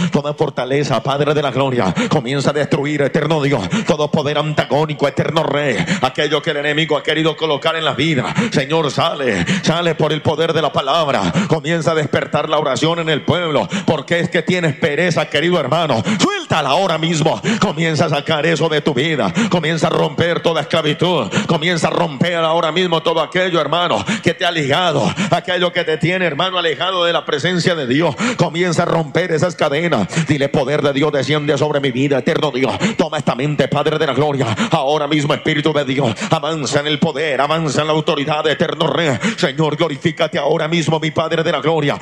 toda fortaleza, Padre de la gloria. Comienza a destruir, eterno Dios, todo poder antagónico, eterno Rey, aquello que el enemigo ha querido colocar en la vida. Señor, sale por el poder de la palabra. Comienza a despertar la oración en el pueblo, porque es que tienes pereza, querido hermano. Suéltala ahora mismo. Comienza a sacar eso de tu vida. Comienza a romper toda esclavitud. Comienza a romper ahora mismo todo aquello, hermano, que te ha ligado, aquello que te tiene, hermano, alejado de la presencia de Dios. Comienza a romper esas cadenas. Dile: poder de Dios, desciende sobre mi vida, eterno Dios. Toma esta mente, Padre de la gloria. Ahora mismo, Espíritu de Dios, avanza en el poder, avanza en la autoridad, eterno Rey. Señor, glorifícate ahora mismo, mi Padre de la gloria.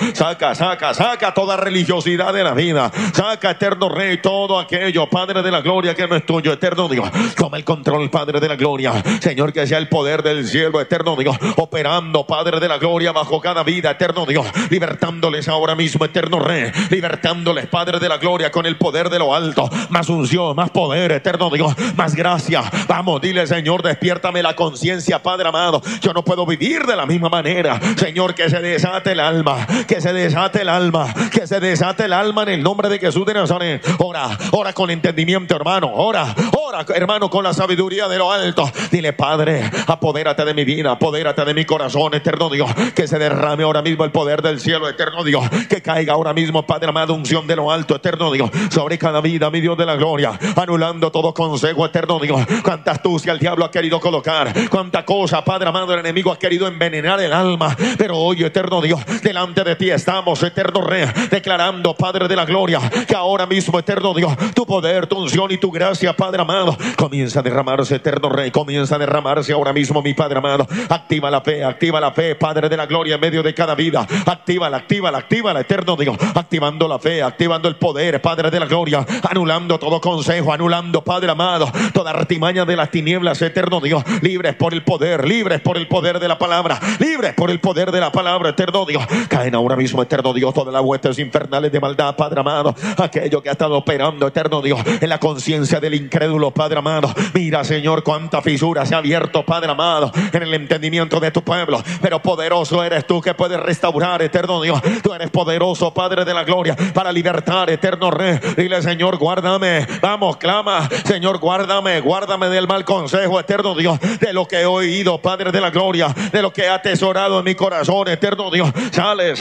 Saca toda religiosidad de la vida. Saca, eterno Rey, todo aquello, Padre de la gloria, que no es tuyo, eterno Dios. Toma el control, Padre de la gloria. Señor, que sea el poder del cielo, eterno Dios, operando, Padre de la gloria, bajo cada vida, eterno Dios, libertándoles ahora mismo, eterno Rey, libertándoles, Padre de la gloria, con el poder de lo alto. Más unción, más poder, eterno Dios, más gracia. Vamos, dile: Señor, despiértame la conciencia, Padre amado. Yo no puedo vivir de la misma manera. Señor, que se desate el alma, que se desate el alma, que se desate el alma en el nombre de Jesús de Nazaret. Ora con entendimiento, hermano. Ora, hermano, con la sabiduría de lo alto. Dile: Padre, apodérate de mi vida, apodérate de mi corazón, eterno Dios. Que se derrame ahora mismo el poder del cielo, eterno Dios. Que caiga ahora mismo, Padre amado, unción de lo alto, eterno Dios, sobre cada vida, mi Dios de la gloria. Anulando todo consejo, eterno Dios. Cuánta astucia el diablo ha querido colocar, cuánta cosa, Padre amado, el enemigo ha querido envenenar el alma. Pero hoy, eterno Dios, delante de ti estamos, eterno Rey, declarando, Padre de la gloria, que ahora mismo, eterno Dios, tu poder, tu unción y tu gracia, Padre amado, comienza a derramarse, eterno Rey. Comienza a derramarse ahora mismo, mi Padre amado. Activa la fe, Padre de la gloria, en medio de cada vida. Actívala, eterno Dios. Activando la fe, activando el poder, Padre de la gloria. Anulando todo consejo, anulando, Padre amado, toda artimaña de las tinieblas, eterno Dios. Libres por el poder de la palabra, libres por el poder de la palabra, eterno Dios. Caen ahora mismo, eterno Dios, todas las huestes infernales de maldad, Padre amado. Aquello que ha estado operando, eterno Dios, en la conciencia del incrédulo, Padre amado. Mira, Señor, cuánta fisura se ha abierto, Padre amado, en el entendimiento de tu pueblo. Pero poderoso eres tú, que puedes restaurar, eterno Dios. Tú eres poderoso, Padre de la gloria, para libertar, eterno Rey. Dile: Señor, guárdame. Vamos, clama: Señor, guárdame del mal consejo, eterno Dios, de lo que he oído, Padre de la gloria, de lo que he atesorado en mi corazón, eterno Dios. Sale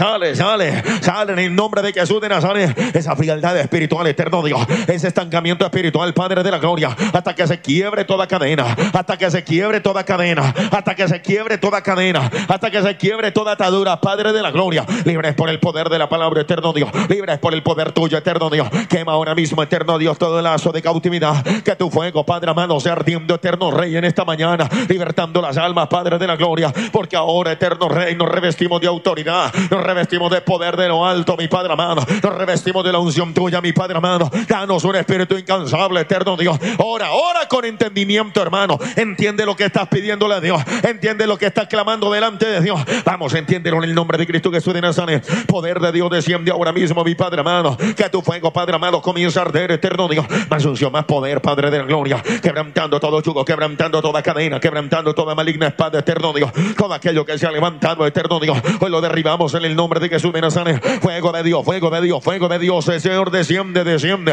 en el nombre de Jesús de Nazaret. Esa frialdad espiritual, eterno Dios, ese estancamiento espiritual, Padre de la gloria, hasta que se quiebre toda cadena, hasta que se quiebre toda cadena, hasta que se quiebre toda cadena, hasta que se quiebre toda atadura, Padre de la gloria. Libres por el poder de la palabra, eterno Dios. Libres por el poder tuyo, eterno Dios. Quema ahora mismo, eterno Dios, todo el lazo de cautividad. Que tu fuego, Padre amado, sea ardiendo, eterno Rey, en esta mañana, libertando las almas, Padre de la gloria. Porque ahora, eterno Rey, nos revestimos de autoridad, nos revestimos de poder de lo alto, mi Padre amado. Nos revestimos de la unción tuya, mi Padre amado. Danos un espíritu incansable, eterno Dios. Ora con entendimiento, hermano. Entiende lo que estás pidiéndole a Dios. Entiende lo que estás clamando delante de Dios. Vamos, entiéndelo en el nombre de Cristo Jesús de Nazaret. Poder de Dios, desciende ahora mismo, mi Padre amado. Que tu fuego, Padre amado, comience a arder, eterno Dios. Más unción, más poder, Padre de la gloria. Quebrantando todo yugo, quebrantando toda cadena, quebrantando toda maligna espada, eterno Dios. Todo aquello que se ha levantado, eterno Dios, hoy lo derribamos en el nombre de Jesús de Nazaret. Fuego de Dios, fuego de Dios, fuego de Dios. El Señor desciende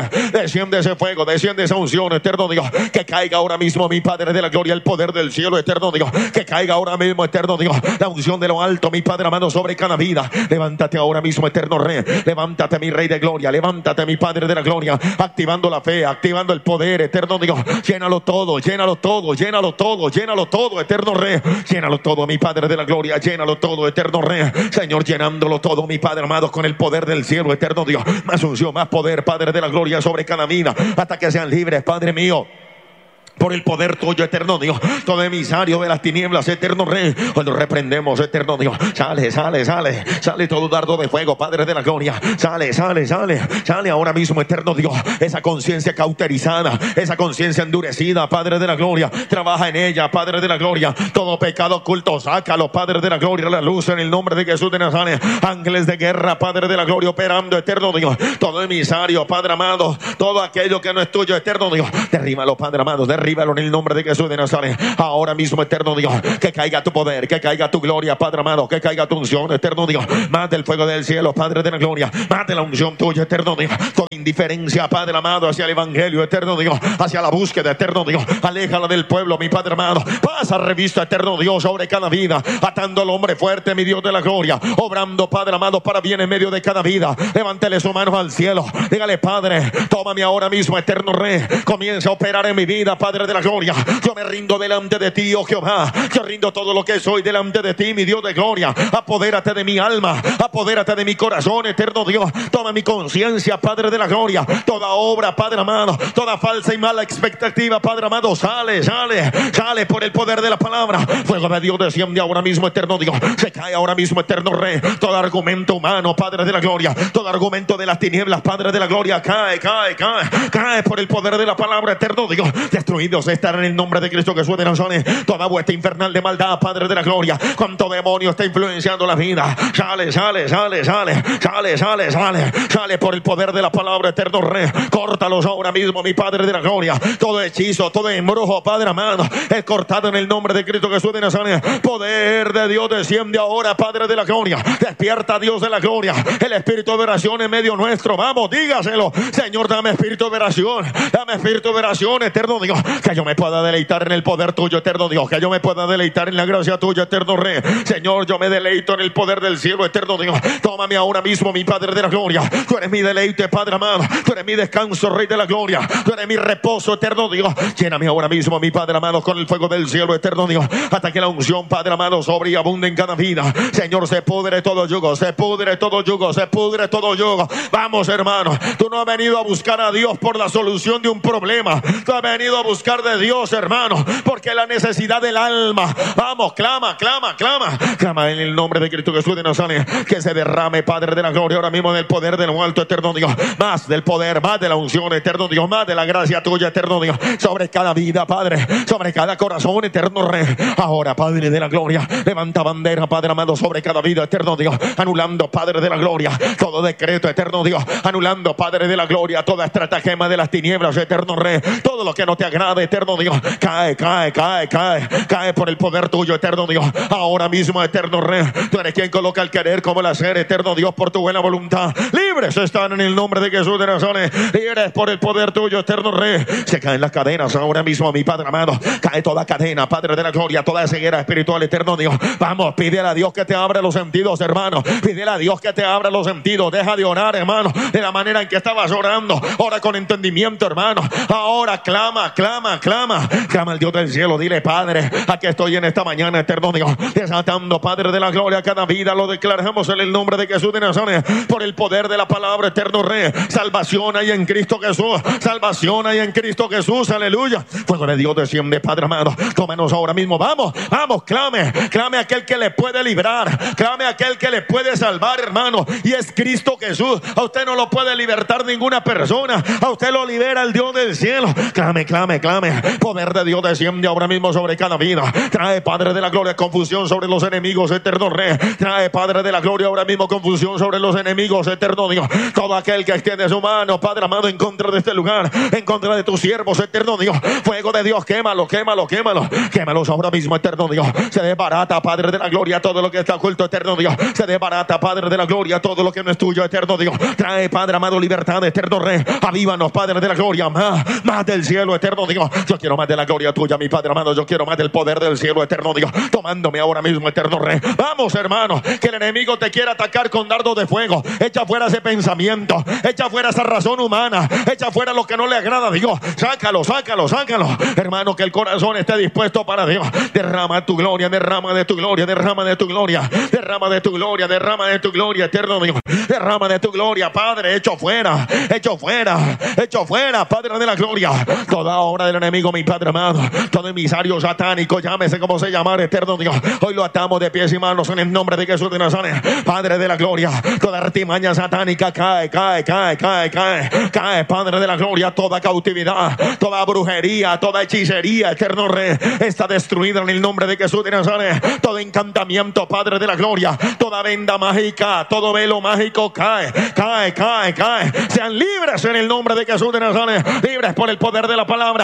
ese fuego, desciende esa unción, eterno Dios. Que caiga ahora mismo, mi Padre de la gloria, el poder del cielo, eterno Dios. Que caiga ahora mismo, eterno Dios, la unción de lo alto, mi Padre amado, sobre cada vida. Levántate ahora mismo, eterno Rey. Levántate, mi Rey de gloria. Levántate, mi Padre de la gloria. Activando la fe, activando el poder, eterno Dios. Llénalo todo, eterno Rey. Llénalo todo, mi Padre de la gloria. Llénalo todo, eterno Rey. Señor, llenándolo todo, mi Padre amado, con el poder del cielo, eterno Dios. Más unción, más poder, Padre de la gloria, sobre cada vida, hasta que sean libres, Padre mío, por el poder tuyo, eterno Dios. Todo emisario de las tinieblas, eterno Rey, cuando reprendemos, eterno Dios. Sale todo dardo de fuego, Padre de la gloria. Sale ahora mismo, eterno Dios. Esa conciencia cauterizada, esa conciencia endurecida, Padre de la gloria. Trabaja en ella, Padre de la gloria. Todo pecado oculto, sácalo, Padre de la gloria, la luz en el nombre de Jesús de Nazaret. Ángeles de guerra, Padre de la gloria, operando, eterno Dios. Todo emisario, Padre amado, todo aquello que no es tuyo, eterno Dios. Derríbalo, Padre amado, derríbalo derríbalo en el nombre de Jesús de Nazaret. Ahora mismo, eterno Dios, que caiga tu poder, que caiga tu gloria, Padre amado, que caiga tu unción, eterno Dios. Más del fuego del cielo, Padre de la gloria, más de la unción tuya, eterno Dios. Con indiferencia, Padre amado, hacia el evangelio, eterno Dios, hacia la búsqueda, eterno Dios. Aléjala del pueblo, mi Padre amado. Pasa revista, eterno Dios, sobre cada vida, atando al hombre fuerte, mi Dios de la gloria, obrando, Padre amado, para bien en medio de cada vida. Levántele sus manos al cielo, dígale: Padre, tómame ahora mismo, eterno Rey, comienza a operar en mi vida, Padre de la gloria. Yo me rindo delante de ti, oh Jehová. Yo rindo todo lo que soy delante de ti, mi Dios de gloria. Apodérate de mi alma, apodérate de mi corazón, eterno Dios. Toma mi conciencia, Padre de la gloria. Toda obra, Padre amado, toda falsa y mala expectativa, Padre amado, sale por el poder de la palabra. Fuego de Dios desciende ahora mismo, eterno Dios. Se cae ahora mismo, eterno Rey, todo argumento humano, Padre de la gloria, todo argumento de las tinieblas, Padre de la gloria, cae por el poder de la palabra, eterno Dios. Destruidos estar en el nombre de Cristo Jesús de Nazaret. Toda vuestra infernal de maldad, Padre de la gloria, cuanto demonio está influenciando la vida, sale por el poder de la palabra, eterno Rey. Córtalos ahora mismo, mi Padre de la gloria. Todo hechizo, todo embrujo, Padre amado, es cortado en el nombre de Cristo Jesús de Nazaret. Poder de Dios desciende ahora, Padre de la gloria. Despierta, Dios de la gloria, el espíritu de oración en medio nuestro. Vamos, dígaselo: Señor, dame espíritu de oración, eterno Dios. Que yo me pueda deleitar en el poder tuyo, eterno Dios. Que yo me pueda deleitar en la gracia tuya, eterno Rey. Señor, yo me deleito en el poder del cielo, eterno Dios. Tómame ahora mismo, mi Padre de la gloria. Tú eres mi deleite, Padre amado. Tú eres mi descanso, Rey de la gloria. Tú eres mi reposo, eterno Dios. Lléname ahora mismo, mi Padre amado, con el fuego del cielo, eterno Dios. Hasta que la unción, Padre amado, sobre y abunde en cada vida. Señor, se pudre todo yugo, se pudre todo yugo, se pudre todo yugo. Vamos, hermano. Tú no has venido a buscar a Dios por la solución de un problema. Tú has venido a buscar de Dios, hermano, porque la necesidad del alma. Vamos, clama en el nombre de Cristo Jesús de Nazaret. Que se derrame, Padre de la gloria, ahora mismo en el poder de lo alto, eterno Dios. Más del poder, más de la unción, eterno Dios, más de la gracia tuya, eterno Dios, sobre cada vida, Padre, sobre cada corazón, eterno Rey. Ahora, Padre de la gloria, levanta bandera, Padre amado, sobre cada vida, eterno Dios, anulando, Padre de la gloria, todo decreto, eterno Dios, anulando, Padre de la gloria, toda estratagema de las tinieblas, eterno Rey. Todo lo que no te agrade, eterno Dios, cae por el poder tuyo, eterno Dios. Ahora mismo, eterno Rey, tú eres quien coloca el querer como el hacer, eterno Dios, por tu buena voluntad. Libres están en el nombre de Jesús de Nazaret. Libres por el poder tuyo, eterno Rey. Se caen las cadenas ahora mismo, mi Padre amado. Cae toda cadena, Padre de la gloria, toda ceguera espiritual, eterno Dios. Vamos, pídele a Dios que te abra los sentidos, hermano. Pídele a Dios que te abra los sentidos. Deja de orar, hermano, de la manera en que estabas orando. Ora con entendimiento, hermano. Ahora clama al Dios del cielo. Dile: Padre, aquí estoy en esta mañana, eterno Dios, desatando, Padre de la gloria, cada vida. Lo declaramos en el nombre de Jesús de Nazaret, por el poder de la palabra, eterno Rey. Salvación hay en Cristo Jesús, salvación hay en Cristo Jesús, aleluya. Fuego de Dios desciende, Padre amado. Tómanos ahora mismo. Vamos, clame a aquel que le puede librar, clame a aquel que le puede salvar, hermano, y es Cristo Jesús. A usted no lo puede libertar ninguna persona, a usted lo libera el Dios del cielo. Clame. Poder de Dios desciende ahora mismo sobre cada vida. Trae, Padre de la gloria, confusión sobre los enemigos, eterno Rey. Trae, Padre de la gloria, ahora mismo confusión sobre los enemigos, eterno Dios. Todo aquel que extiende su mano, Padre amado, en contra de este lugar, en contra de tus siervos, eterno Dios. Fuego de Dios, quémalos ahora mismo, eterno Dios. Se desbarata, Padre de la gloria, todo lo que está oculto, eterno Dios. Se desbarata, Padre de la gloria, todo lo que no es tuyo, eterno Dios. Trae, Padre amado, libertad, eterno Rey. Avívanos, Padre de la gloria, más del cielo, eterno Dios. Yo quiero más de la gloria tuya, mi Padre amado. Yo quiero más del poder del cielo, eterno Dios, tomándome ahora mismo, eterno Rey. Vamos, hermano, que el enemigo te quiera atacar con dardos de fuego. Echa fuera ese pensamiento, echa fuera esa razón humana, echa fuera lo que no le agrada a Dios. Sácalo, hermano, que el corazón esté dispuesto para Dios. Derrama tu gloria, derrama de tu gloria, derrama de tu gloria, derrama de tu gloria, derrama de tu gloria, eterno Dios. Derrama de tu gloria, Padre. Hecho fuera, Padre de la gloria, toda obra del enemigo, mi Padre amado, todo emisario satánico, llámese como se llama, eterno Dios. Hoy lo atamos de pies y manos en el nombre de Jesús de Nazaret, Padre de la gloria. Toda artimaña satánica cae, Padre de la gloria. Toda cautividad, toda brujería, toda hechicería, eterno Rey, está destruida en el nombre de Jesús de Nazaret. Todo encantamiento, Padre de la gloria, toda venda mágica, todo velo mágico cae. Sean libres en el nombre de Jesús de Nazaret, libres por el poder de la palabra.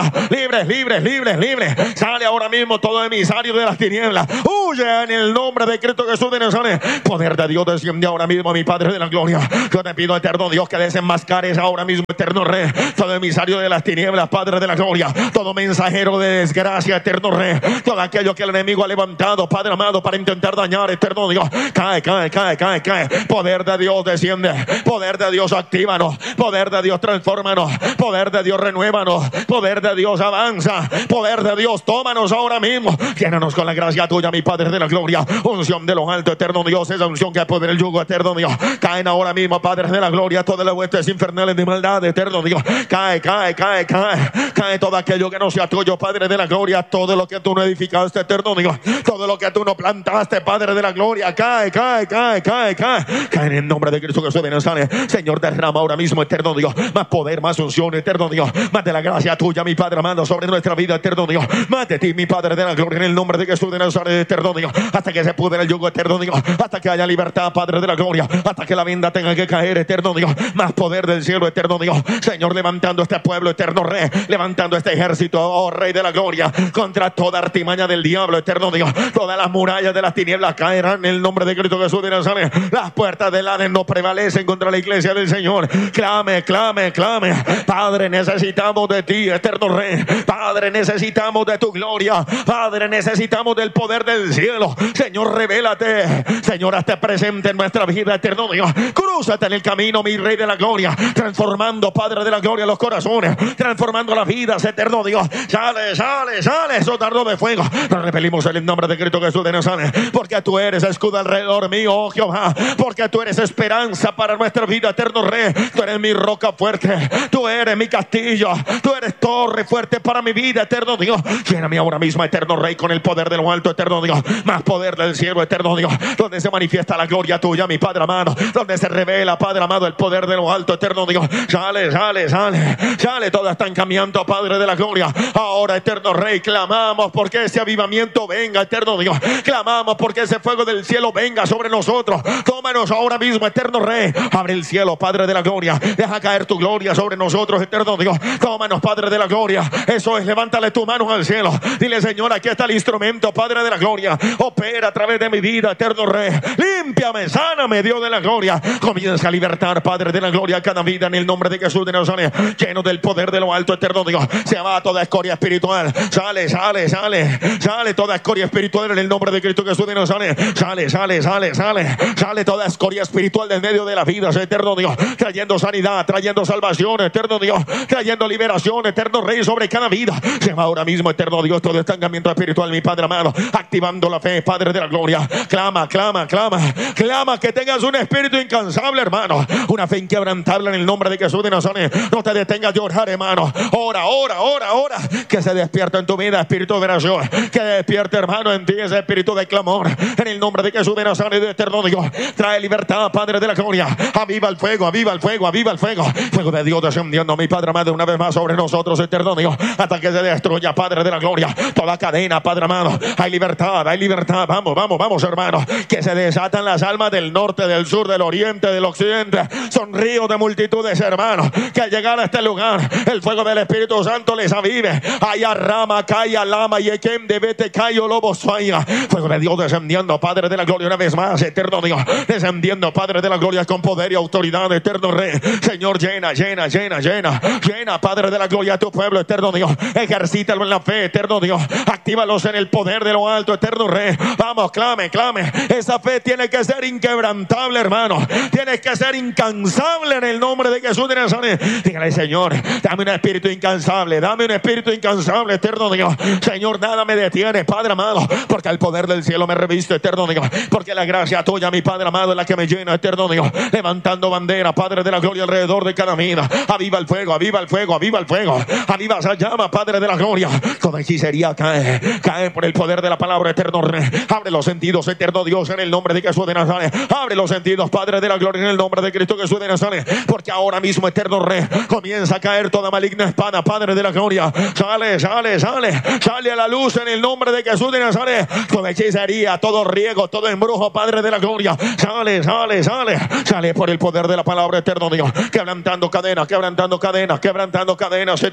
libres, libres, libres, libres. Sale ahora mismo todo emisario de las tinieblas. Huye en el nombre de Cristo Jesús de Nazaret. Poder de Dios desciende ahora mismo, mi Padre de la gloria. Yo te pido, eterno Dios, que desenmascares ahora mismo, eterno Rey, todo emisario de las tinieblas, Padre de la gloria, todo mensajero de desgracia, eterno Rey, todo aquello que el enemigo ha levantado, Padre amado, para intentar dañar, eterno Dios, cae, cae, cae, cae, cae. Poder de Dios desciende, poder de Dios actívanos, poder de Dios transfórmanos, poder de Dios renuévanos, poder de Dios avanza, poder de Dios tómanos ahora mismo, llénanos con la gracia tuya, mi Padre de la gloria. Unción de lo alto, eterno Dios, esa unción que puede el yugo, eterno Dios. Caen ahora mismo, Padre de la gloria, todas las huestes infernales de maldad, eterno Dios. Cae, cae, cae, cae. Cae todo aquello que no sea tuyo, Padre de la gloria. Todo lo que tú no edificaste, eterno Dios. Todo lo que tú no plantaste, Padre de la gloria. Cae, cae, cae, cae, cae. Cae en el nombre de Cristo Jesús de Nazaret. Señor, derrama ahora mismo, eterno Dios, más poder, más unción, eterno Dios. Más de la gracia tuya, mi Padre amado, sobre nuestra vida, eterno Dios. Más de ti, mi Padre de la gloria, en el nombre de Jesús de Nazaret, eterno Dios. Hasta que se pudre el yugo, eterno Dios. Hasta que haya libertad, Padre de la gloria. Hasta que la venda tenga que caer, eterno Dios. Más poder del cielo, eterno Dios. Señor, levantando este pueblo, eterno Rey. Levantando este ejército, oh Rey de la gloria. Contra toda artimaña del diablo, eterno Dios. Todas las murallas de las tinieblas caerán en el nombre de Cristo Jesús de Nazaret. Las puertas del Hades no prevalecen contra la iglesia del Señor. Clame, clame, clame. Padre, necesitamos de ti, eterno Rey. Padre, necesitamos de tu gloria. Padre, necesitamos del poder del cielo. Señor, revélate. Señor, hazte presente en nuestra vida, eterno Dios. Crúzate en el camino, mi Rey de la gloria. Transformando, Padre de la gloria, los corazones. Transformando las vidas, eterno Dios. Sale, sale, sale. Sotardo de fuego. Nos repelimos en el nombre de Cristo Jesús de Nazaret. Porque tú eres escudo alrededor mío, oh Jehová. Porque tú eres esperanza para nuestra vida, eterno Rey. Tú eres mi roca fuerte. Tú eres mi castillo. Tú eres torre fuerte para mi vida, eterno Dios. Lléname ahora mismo, eterno Rey, con el poder de lo alto, eterno Dios. Más poder del cielo, eterno Dios. Donde se manifiesta la gloria tuya, mi Padre amado. Donde se revela, Padre amado, el poder de lo alto, eterno Dios. Sale, sale, sale. Sale, todas están cambiando, Padre de la gloria. Ahora, eterno Rey, clamamos porque ese avivamiento venga, eterno Dios. Clamamos porque ese fuego del cielo venga sobre nosotros. Tómanos ahora mismo, eterno Rey. Abre el cielo, Padre de la gloria. Deja caer tu gloria sobre nosotros, eterno Dios. Tómanos, Padre de la gloria. Eso es, levántale tu mano al cielo. Dile, Señor, aquí está el instrumento, Padre de la gloria. Opera a través de mi vida, eterno Rey. Límpiame, sáname, Dios de la gloria. Comienza a libertar, Padre de la gloria, cada vida en el nombre de Jesús de Nazaret. Lleno del poder de lo alto, eterno Dios. Se va toda escoria espiritual. Sale, sale, sale. Sale toda escoria espiritual en el nombre de Cristo Jesús de Nazaret. Sale, sale, sale, sale. Sale toda escoria espiritual del medio de la vida, eterno Dios. Trayendo sanidad, trayendo salvación, eterno Dios. Trayendo liberación, eterno Rey, sobre cada vida. Se va ahora mismo, eterno Dios, todo estancamiento espiritual, mi Padre amado. Activando la fe, Padre de la gloria. Clama, clama, clama. Clama que tengas un espíritu incansable, hermano. Una fe inquebrantable en el nombre de Jesús de Nazaret. No te detengas de orar, hermano. Ora, ora, ora, ora. Que se despierta en tu vida espíritu de oración. Que despierte, hermano, en ti ese espíritu de clamor. En el nombre de Jesús de Nazaret, eterno Dios. Trae libertad, Padre de la gloria. Aviva el fuego, aviva el fuego, aviva el fuego. Fuego de Dios descendiendo, mi Padre amado, una vez más sobre nosotros, eterno Dios. Hasta que se destruya, Padre de la gloria, toda cadena, Padre amado. Hay libertad, hay libertad. Vamos, vamos, vamos, hermanos. Que se desatan las almas del norte, del sur, del oriente, del occidente. Son ríos de multitudes, hermanos. Que al llegar a este lugar, el fuego del Espíritu Santo les avive. Haya rama, calla, lama, y equem de vete, cayo, lobo, suaya. Fuego de Dios descendiendo, Padre de la gloria, una vez más, eterno Dios. Descendiendo, Padre de la gloria, con poder y autoridad, eterno Rey. Señor, llena, llena, llena, llena. Llena, Padre de la gloria, a tu pueblo, eterno Dios. Ejercítalo en la fe, eterno Dios. Actívalos en el poder de lo alto, eterno Rey. Vamos, clame, clame. Esa fe tiene que ser inquebrantable, hermano. Tienes que ser incansable en el nombre de Jesús de Nazaret. Dígale, Señor, dame un espíritu incansable. Dame un espíritu incansable, eterno Dios. Señor, nada me detiene, Padre amado. Porque el poder del cielo me reviste, eterno Dios. Porque la gracia tuya, mi Padre amado, es la que me llena, eterno Dios. Levantando bandera, Padre de la gloria, alrededor de cada vida. Aviva el fuego, aviva el fuego, aviva el fuego. Aviva esa llama, Padre de la gloria. Toda hechicería cae, cae por el poder de la palabra, eterno Rey. Abre los sentidos, eterno Dios, en el nombre de Jesús de Nazaret. Abre los sentidos, Padre de la gloria, en el nombre de Cristo Jesús de Nazaret. Porque ahora mismo, eterno Rey, comienza a caer toda maligna espada, Padre de la gloria. Sale, sale, sale. Sale a la luz en el nombre de Jesús de Nazaret. Toda hechicería, todo riego, todo embrujo, Padre de la gloria. Sale, sale, sale. Sale por el poder de la palabra, eterno Dios. Quebrantando cadenas, quebrantando cadenas, quebrantando cadenas, eterno Dios.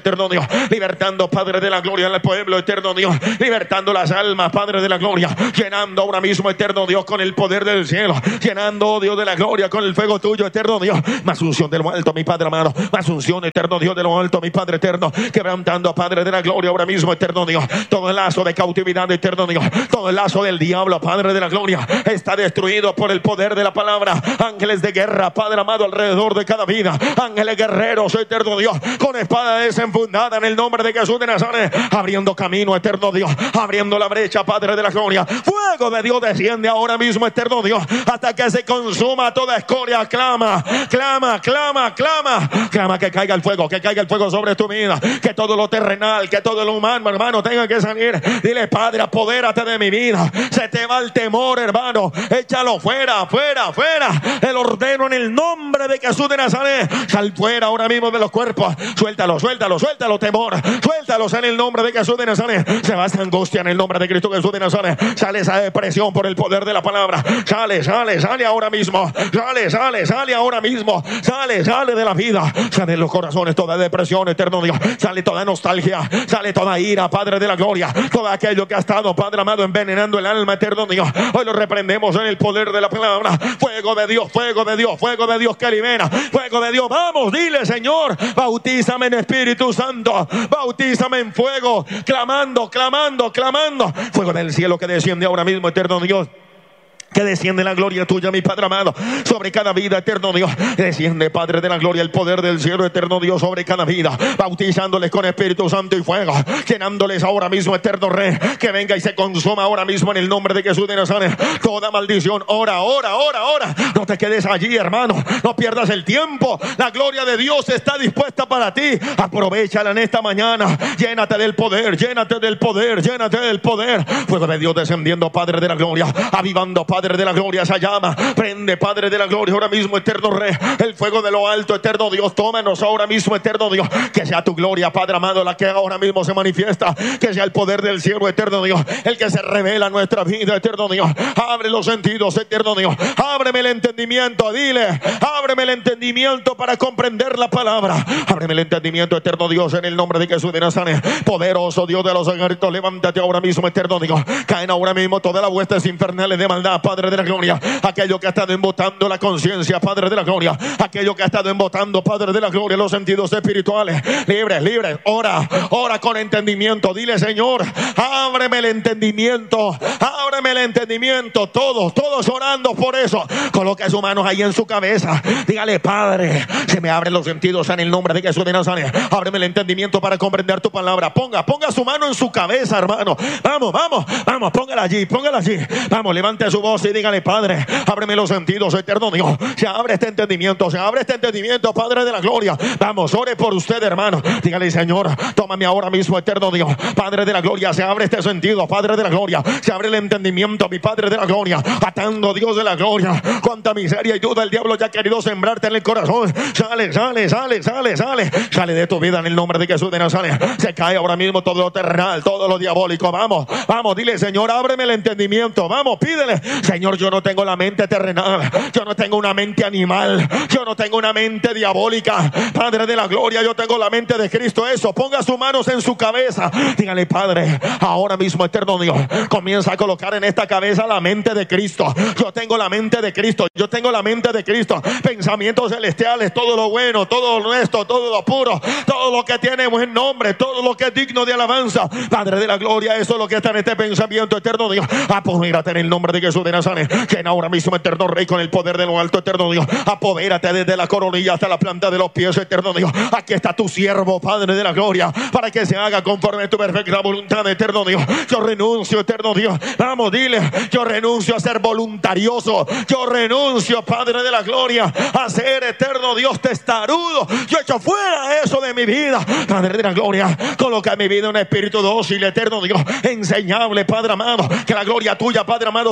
Dios, libertando, Padre de la gloria, al pueblo, eterno Dios, libertando las almas, Padre de la gloria, llenando ahora mismo, eterno Dios, con el poder del cielo, llenando, oh Dios de la gloria, con el fuego tuyo, eterno Dios, más unción de lo alto, mi Padre amado, más unción, eterno Dios, de lo alto, mi Padre eterno, quebrantando, Padre de la gloria, ahora mismo, eterno Dios, todo el lazo de cautividad, eterno Dios, todo el lazo del diablo, Padre de la gloria, está destruido por el poder de la palabra. Ángeles de guerra, Padre amado, alrededor de cada vida, ángeles guerreros, eterno Dios, con espada desenfundada en el nombre de Jesús de Nazaret, abriendo camino, eterno Dios, abriendo la brecha, Padre de la gloria. Fuego de Dios desciende ahora mismo, eterno Dios, hasta que se consuma toda escoria. Clama, clama, clama, clama, clama que caiga el fuego sobre tu vida, que todo lo terrenal, que todo lo humano, hermano, tenga que salir. Dile, Padre, apodérate de mi vida. Se te va el temor, hermano, échalo fuera, fuera, fuera. El ordeno en el nombre de Jesús de Nazaret. Sal fuera ahora mismo de los cuerpos. Suéltalo, suéltalo, suéltalo, temor. Suéltalos en el nombre de Jesús de Nazaret. Se va esa angustia en el nombre de Cristo Jesús de Nazaret. Sale esa depresión por el poder de la palabra. Sale, sale, sale ahora mismo. Sale, sale, sale ahora mismo. Sale, sale de la vida. Sale de los corazones toda depresión, eterno Dios. Sale toda nostalgia. Sale toda ira, Padre de la gloria. Todo aquello que ha estado, Padre amado, envenenando el alma, eterno Dios. Hoy lo reprendemos en el poder de la palabra. Fuego de Dios, fuego de Dios, fuego de Dios que libera. Fuego de Dios, vamos, dile, Señor, bautízame en Espíritu Santo, bautízame en fuego, clamando, clamando, clamando. Fuego del cielo que desciende ahora mismo, eterno Dios. Que desciende la gloria tuya, mi Padre amado, sobre cada vida, eterno Dios. Desciende, Padre de la gloria, el poder del cielo, eterno Dios, sobre cada vida, bautizándoles con Espíritu Santo y fuego, llenándoles ahora mismo, eterno Rey, que venga y se consuma ahora mismo en el nombre de Jesús de Nazaret toda maldición. Ora, ora, ora, ora. No te quedes allí, hermano, no pierdas el tiempo. La gloria de Dios está dispuesta para ti. Aprovéchala en esta mañana. Llénate del poder, llénate del poder, llénate del poder. Fuego de Dios descendiendo, Padre de la gloria, avivando, Padre de la gloria, esa llama. Prende, Padre de la gloria, ahora mismo, eterno Rey, el fuego de lo alto, eterno Dios. Tómanos ahora mismo, eterno Dios. Que sea tu gloria, Padre amado, la que ahora mismo se manifiesta. Que sea el poder del cielo, eterno Dios, el que se revela en nuestra vida, eterno Dios. Abre los sentidos, eterno Dios. Ábreme el entendimiento, dile. Ábreme el entendimiento para comprender la palabra. Ábreme el entendimiento, eterno Dios, en el nombre de Jesús de Nazaret. Poderoso Dios de los ejércitos, levántate ahora mismo, eterno Dios. Caen ahora mismo todas las huestes infernales de maldad, Padre de la gloria. Aquello que ha estado embotando la conciencia, Padre de la gloria. Aquello que ha estado embotando, Padre de la gloria, los sentidos espirituales. Libres, libres. Ora, ora con entendimiento. Dile, Señor, ábreme el entendimiento. Ábreme el entendimiento. Todos, todos orando por eso. Coloque sus manos ahí en su cabeza. Dígale, Padre, se me abren los sentidos en el nombre de Jesús de Nazaret. Ábreme el entendimiento para comprender tu palabra. Ponga su mano en su cabeza, hermano. Vamos, vamos, vamos, póngala allí, póngala allí. Vamos, levante su voz y dígale, Padre, ábreme los sentidos, eterno Dios. Se abre este entendimiento, se abre este entendimiento, Padre de la gloria. Vamos, ore por usted, hermano. Dígale, Señor, tómame ahora mismo, eterno Dios. Padre de la gloria, se abre este sentido, Padre de la gloria. Se abre el entendimiento, mi Padre de la gloria. Atando, Dios de la gloria. Cuánta miseria y duda el diablo ya ha querido sembrarte en el corazón. Sale, sale, sale, sale, sale. Sale de tu vida en el nombre de Jesús de Nazaret. Se cae ahora mismo todo lo terrenal, todo lo diabólico. Vamos, vamos, dile, Señor, ábreme el entendimiento. Vamos, pídele, Señor, yo no tengo la mente terrenal, yo no tengo una mente animal, yo no tengo una mente diabólica, Padre de la gloria, yo tengo la mente de Cristo. Eso, ponga sus manos en su cabeza. Dígale, Padre, ahora mismo, eterno Dios, comienza a colocar en esta cabeza la mente de Cristo. Yo tengo la mente de Cristo, yo tengo la mente de Cristo. Pensamientos celestiales, todo lo bueno, todo lo honesto, todo lo puro, todo lo que tiene buen nombre, todo lo que es digno de alabanza, Padre de la gloria, eso es lo que está en este pensamiento, eterno Dios. Apodérate en el nombre de Jesús de Nazaret. Llena ahora mismo, eterno Rey, con el poder de lo alto, eterno Dios. Apodérate desde la coronilla hasta la planta de los pies, eterno Dios. Aquí está tu siervo, Padre de la gloria, para que se haga conforme a tu perfecta voluntad, eterno Dios. Yo renuncio, eterno Dios. Vamos, dile, yo renuncio a ser voluntarioso. Yo renuncio, Padre de la gloria, a ser, eterno Dios, testarudo. Yo echo fuera eso de mi vida, Padre de la gloria. Coloca en mi vida un espíritu dócil, eterno Dios, enseñable, Padre amado. Que la gloria tuya, Padre amado, se deje ver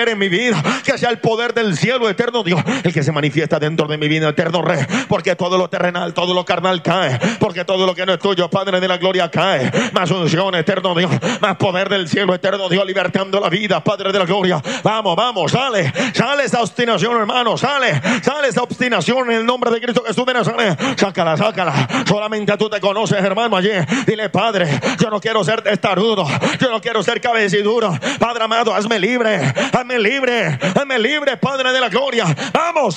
poder en mi vida, que sea el poder del cielo, eterno Dios, el que se manifiesta dentro de mi vida, eterno Rey, porque todo lo terrenal, todo lo carnal cae, porque todo lo que no es tuyo, Padre de la gloria, cae. Más unción, eterno Dios, más poder del cielo, eterno Dios, libertando la vida, Padre de la gloria. Vamos, vamos, sale esa obstinación, hermano, sale esa obstinación en el nombre de Cristo Jesús de Nazaret. Sácala. Solamente tú te conoces, hermano, allí. Dile: Padre, yo no quiero ser testarudo, yo no quiero ser cabeciduro. Padre amado, hazme libre, Padre de la gloria. Vamos,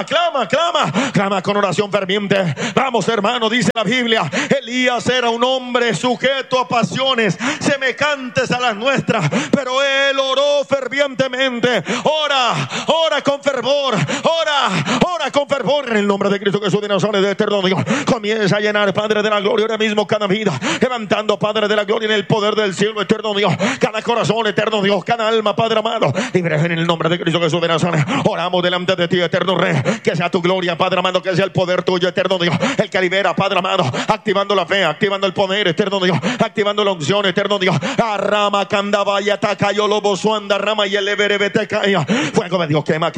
clama con oración ferviente. Vamos, hermano, dice la Biblia: Elías era un hombre sujeto a pasiones semejantes a las nuestras, pero él oró fervientemente. Ora con fervor, ora con fervor en el nombre de Cristo Jesús de Nazaret, de eterno Dios. Comienza a llenar, Padre de la gloria, ahora mismo cada vida, levantando, Padre de la gloria, en el poder del cielo, eterno Dios, cada corazón, eterno Dios, cada alma, Padre amado, libre en el nombre de Cristo Jesús de Nazaret. Oramos delante de ti, eterno Rey, que sea tu gloria, Padre amado, que sea el poder tuyo, eterno Dios, el que libera, Padre amado, activando la fe, activando el poder, eterno Dios, activando la unción, eterno Dios. Rama candaba y ataca yo lobo suanda rama y el everebete caía. Fuego de Dios, quema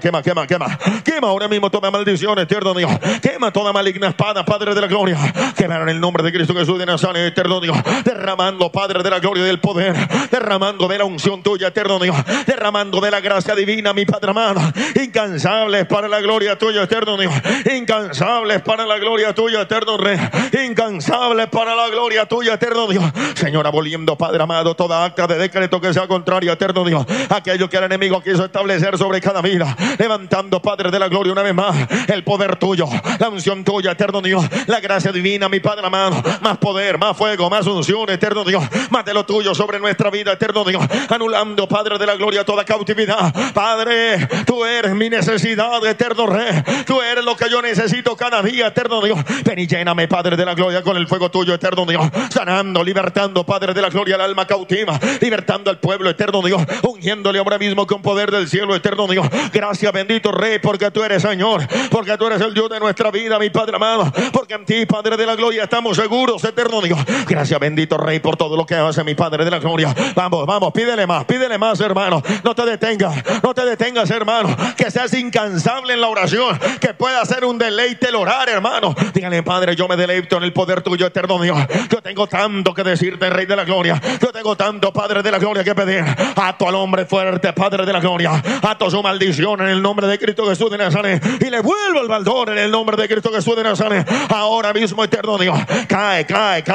ahora mismo toda maldición, eterno Dios, quema toda maligna espada, Padre de la gloria, quema en el nombre de Cristo Jesús de Nazaret, eterno Dios, derramando, Padre de la gloria, del poder, derramando de la unción tuya, eterno Dios, derramando de la gracia divina, mi Padre amado, incansables para la gloria tuya, eterno Dios, incansables para la gloria tuya, eterno Rey, incansables para la gloria tuya, eterno Dios. Señor, aboliendo, Padre amado, toda acta de decreto que sea contraria, eterno Dios, aquello que el enemigo quiso establecer sobre cada vida, levantando, Padre de la gloria, una vez más, el poder tuyo, la unción tuya, eterno Dios, la gracia divina, mi Padre amado, más poder, más fuego, más unción, eterno Dios, más de lo tuyo sobre nuestra vida, eterno Dios, anulando, Padre de la gloria, toda cautividad. Padre, tú eres mi necesidad, eterno Rey, tú eres lo que yo necesito cada día, eterno Dios. Ven y lléname, Padre de la gloria, con el fuego tuyo, eterno Dios, sanando, libertando, Padre de la gloria, el alma cautiva, libertando al pueblo, eterno Dios, ungiéndole ahora mismo con poder del cielo, eterno Dios. Gracias, bendito Rey, porque tú eres Señor, porque tú eres el Dios de nuestra vida, mi Padre amado, porque en ti, Padre de la gloria, estamos seguros, eterno Dios. Gracias, bendito Rey, por todo lo que hace, mi Padre de la gloria. Vamos, pídele más, hermano. No te detengas, hermano. Que seas incansable en la oración, que pueda ser un deleite el orar, hermano. Dígale: Padre, yo me deleito en el poder tuyo, eterno Dios. Yo tengo tanto que decirte, Rey de la gloria. Yo tengo tanto, Padre de la gloria, que pedir. Ato al hombre fuerte, Padre de la gloria. Ato su maldición en el nombre de Cristo Jesús de Nazaret, y le vuelvo el baldón en el nombre de Cristo Jesús de Nazaret. Ahora mismo, eterno Dios, cae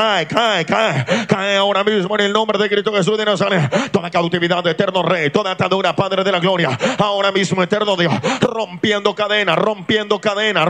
ahora mismo en el nombre de Cristo Jesús de Nazaret. Toda cautividad, eterno Rey, toda atadura, Padre de la gloria, ahora mismo, eterno Dios, rompiendo cadenas, rompiendo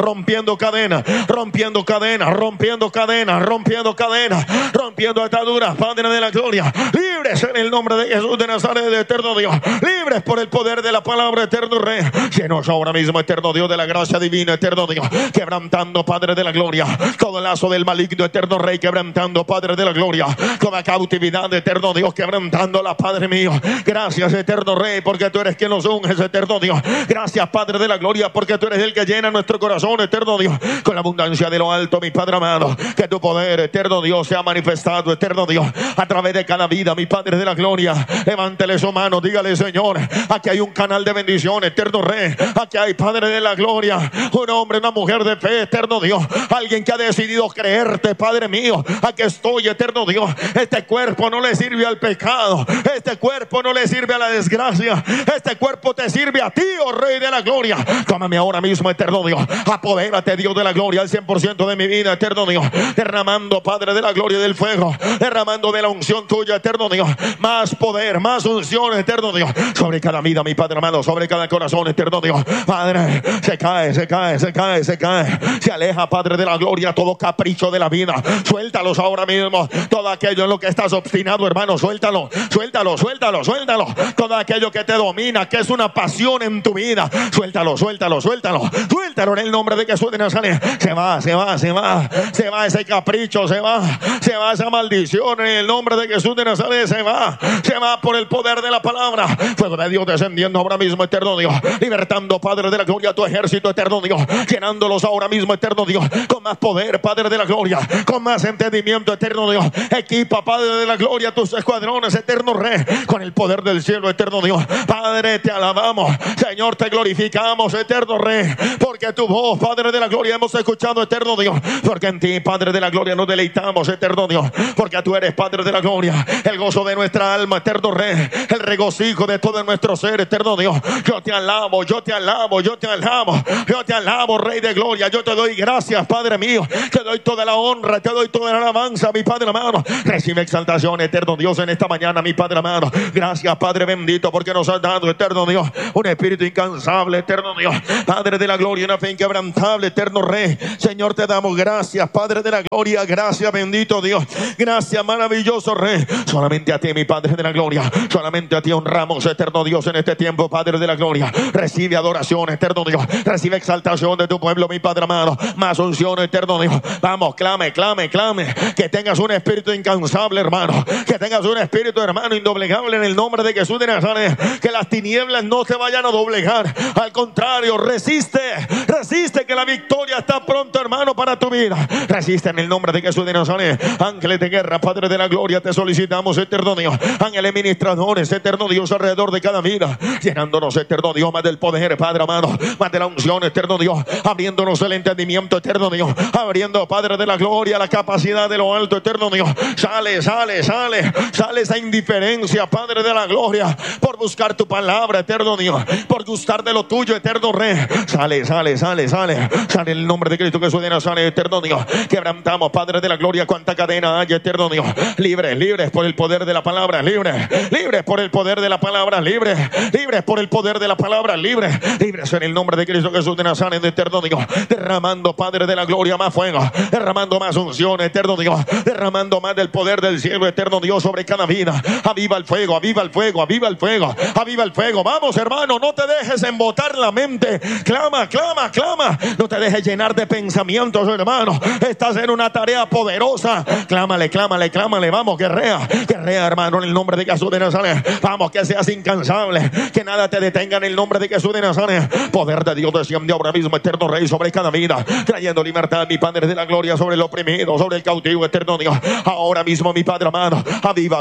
ataduras, Padre de la gloria. Libres en el nombre de Jesús de Nazaret, eterno Dios, libres por el poder de la palabra, eterno Rey. Llenos ahora mismo, eterno Dios, de la gracia divina, eterno Dios, quebrantando, Padre de la gloria, todo lazo del maligno, eterno Rey, quebrantando, Padre de la gloria, toda cautividad, eterno Dios, quebrantándola, Padre mío. Gracias, eterno Rey, porque tú eres quien nos unges, eterno Dios. Gracias, Padre de la gloria, porque tú eres el que llena nuestro corazón, eterno Dios, con la abundancia de lo alto, mi Padre amado. Que tu poder, eterno Dios, sea manifestado, eterno Dios, a través de cada vida, mi Padre de la gloria. Levántele su mano, dígale: Señor, aquí hay un canal de bendición, eterno Rey. Aquí hay, Padre de la gloria, un hombre, una mujer de fe, eterno Dios, alguien que ha decidido creerte, Padre mío. Aquí estoy, eterno Dios. Este cuerpo no le sirve al pecado, este cuerpo no le sirve a la desgracia, este cuerpo te sirve a ti, oh Rey de la gloria. Tómame ahora mismo, eterno Dios. Apodérate, Dios de la gloria, al 100% de mi vida, eterno Dios. Derramando, Padre de la gloria, del fuego, derramando de la unción tuya, eterno Dios. Más poder, más unción, eterno Dios, sobre cada vida, mi Padre amado, sobre cada corazón, eterno Dios. Padre, se cae, se aleja, Padre de la gloria, todo capricho de la vida. Suéltalos ahora mismo. Todo aquello en lo que estás obstinado, hermano, suéltalo. Todo aquello que te domina, que es una pasión en tu vida, suéltalo en el nombre de Jesús de Nazaret. Se va ese capricho, se va esa maldición en el nombre de Jesús de Nazaret, se va por el poder de la palabra. Fuego de Dios descendiendo ahora mismo, eterno Dios, libertando, Padre de la gloria, tu ejército, eterno Dios, llenándolos ahora mismo, eterno Dios, con más poder, Padre de la gloria, con más entendimiento, eterno Dios. Equipa, Padre de la gloria, tus escuadrones, eterno Rey, con el poder del cielo, eterno Dios. Padre, te alabamos, Señor, te glorificamos, eterno Rey, porque tu voz, Padre de la gloria, hemos escuchado, eterno Dios, porque en ti, Padre de la gloria, nos deleitamos, eterno Dios, porque tú eres, Padre de la gloria, el gozo de nuestra alma, eterno Rey, el regocijo de todo nuestro ser, eterno Dios. Yo te alabo, yo te alabo, yo te alabo, yo te alabo, Rey de gloria. Yo te doy gracias, Padre mío, te doy toda la honra, te doy toda la alabanza, mi Padre amado. Recibe exaltación, eterno Dios, en esta mañana, mi Padre amado. Gracias, Padre bendito, porque nos has dado, eterno Dios, un espíritu incansable, eterno Dios, Padre de la gloria, una fe inquebrantable, eterno Rey. Señor, te damos gracias, Padre de la gloria. Gracias, bendito Dios. Gracias, maravilloso Rey. Solamente a ti, mi Padre de la gloria, solamente a ti honramos, eterno Dios, en este tiempo, Padre de la gloria. Recibe adoración, eterno Dios. Recibe exaltación de tu pueblo, mi Padre amado. Más unción, eterno Dios. Vamos, clame, clame, clame. Que tengas un espíritu incansable, hermano. Que tengas un espíritu, hermano, indoblegable en el nombre de Jesús de Nazaret. Que las tinieblas no te vayan a doblegar. Al contrario, resiste, resiste, que la victoria está pronto, hermano, para tu vida. Resiste en el nombre de Jesús de Nazaret. Ángeles de guerra, Padre de la gloria, te solicitamos, eterno Dios. Ángeles ministradores, eterno Dios, alrededor de cada vida, llenándonos, eterno Dios, más del poder, Padre amado, más de la unción, eterno Dios, abriéndonos el entendimiento, eterno Dios, abriendo, Padre de la gloria, la capacidad de lo alto, eterno Dios. Sale esa indiferencia, Padre de la gloria, por buscar tu palabra, eterno Dios, por gustar de lo tuyo, eterno Rey. Sale en el nombre de Cristo Jesús de Nazaret, eterno Dios. Quebrantamos, Padre de la gloria, cuánta cadena hay, eterno Dios. Libres por el poder de la palabra, libres por el poder de la palabra, libres por el poder de la palabra, libres en el nombre de Cristo Jesús de Nazaret, eterno Dios. Derramando, Padre de la gloria, más fuego, derramando más unción, eterno Dios, derramando más del poder del cielo, eterno Dios, sobre cada vida. Aviva el fuego, aviva el fuego, aviva el fuego, aviva el fuego. Vamos, hermano, no te dejes embotar la mente. Clama, no te dejes llenar de pensamientos, hermano. Estás en una tarea poderosa. Clámale. Vamos, guerrea, hermano, en el nombre de Jesús de Nazaret. Vamos, que seas incansable, que nada te detenga en el nombre de Jesús de Nazaret. Poder de Dios desciende ahora mismo, eterno Rey, sobre cada vida, trayendo libertad, mi Padre de la gloria, sobre el oprimido, sobre el cautivo, eterno Dios. Ahora mismo, mi Padre amado, aviva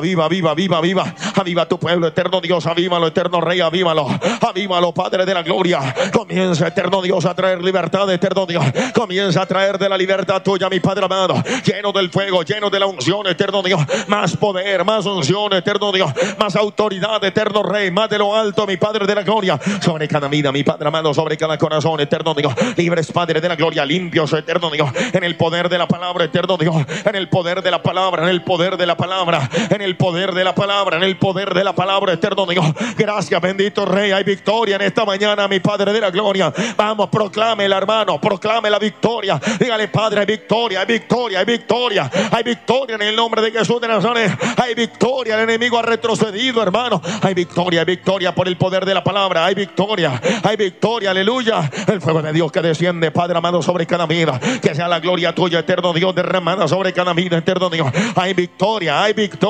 tu pueblo, eterno Dios. Avívalo, eterno Rey, avívalo, Padre de la gloria. Comienza, eterno Dios, a traer libertad, eterno Dios. Comienza a traer de la libertad tuya, mi Padre amado, lleno del fuego, lleno de la unción, eterno Dios. Más poder, más unción, eterno Dios, más autoridad, eterno Rey, más de lo alto, mi Padre de la gloria, sobre cada vida, mi Padre amado, sobre cada corazón, eterno Dios. Libres, Padre de la gloria, limpios, eterno Dios, en el poder de la palabra, eterno Dios, en el poder de la palabra, en el poder de la palabra, en el poder de la palabra, en el poder de la palabra, eterno Dios. Gracias, bendito Rey. Hay victoria en esta mañana, mi Padre de la gloria. Vamos, proclámela, hermano, proclame la victoria. Dígale, Padre, hay victoria, hay victoria, hay victoria, hay victoria en el nombre de Jesús de Nazaret. Hay victoria, el enemigo ha retrocedido, hermano. Hay victoria por el poder de la palabra. Hay victoria, aleluya. El fuego de Dios que desciende, Padre amado, sobre cada vida. Que sea la gloria tuya, eterno Dios, derramada sobre cada vida, eterno Dios. Hay victoria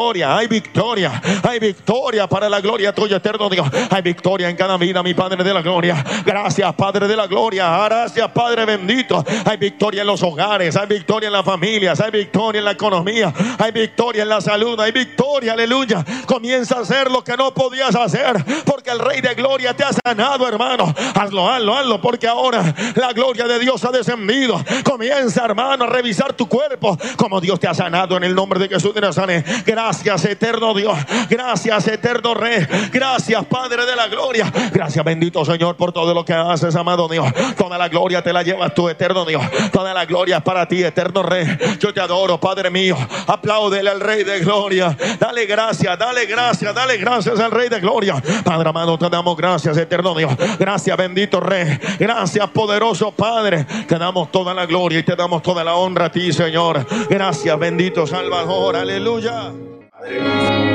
para la gloria tuya, eterno Dios. Hay victoria en cada vida, mi Padre de la gloria. Gracias, Padre de la gloria. Gracias, Padre bendito. Hay victoria en los hogares, hay victoria en las familias, hay victoria en la economía, hay victoria en la salud, hay victoria, aleluya. Comienza a hacer lo que no podías hacer, porque el Rey de gloria te ha sanado, hermano. Hazlo, porque ahora la gloria de Dios ha descendido. Comienza, hermano, a revisar tu cuerpo, como Dios te ha sanado en el nombre de Jesús de Nazaret. Gracias, eterno Dios. Gracias, eterno Rey. Gracias, Padre de la gloria. Gracias, bendito Señor, por todo lo que haces, amado Dios. Toda la gloria te la llevas tú, eterno Dios. Toda la gloria es para ti, eterno Rey. Yo te adoro, Padre mío. Apláudele al Rey de gloria. Dale gracias al Rey de gloria. Padre amado, te damos gracias, eterno Dios. Gracias, bendito Rey. Gracias, poderoso Padre. Te damos toda la gloria y te damos toda la honra a ti, Señor. Gracias, bendito Salvador. Aleluya. Padre,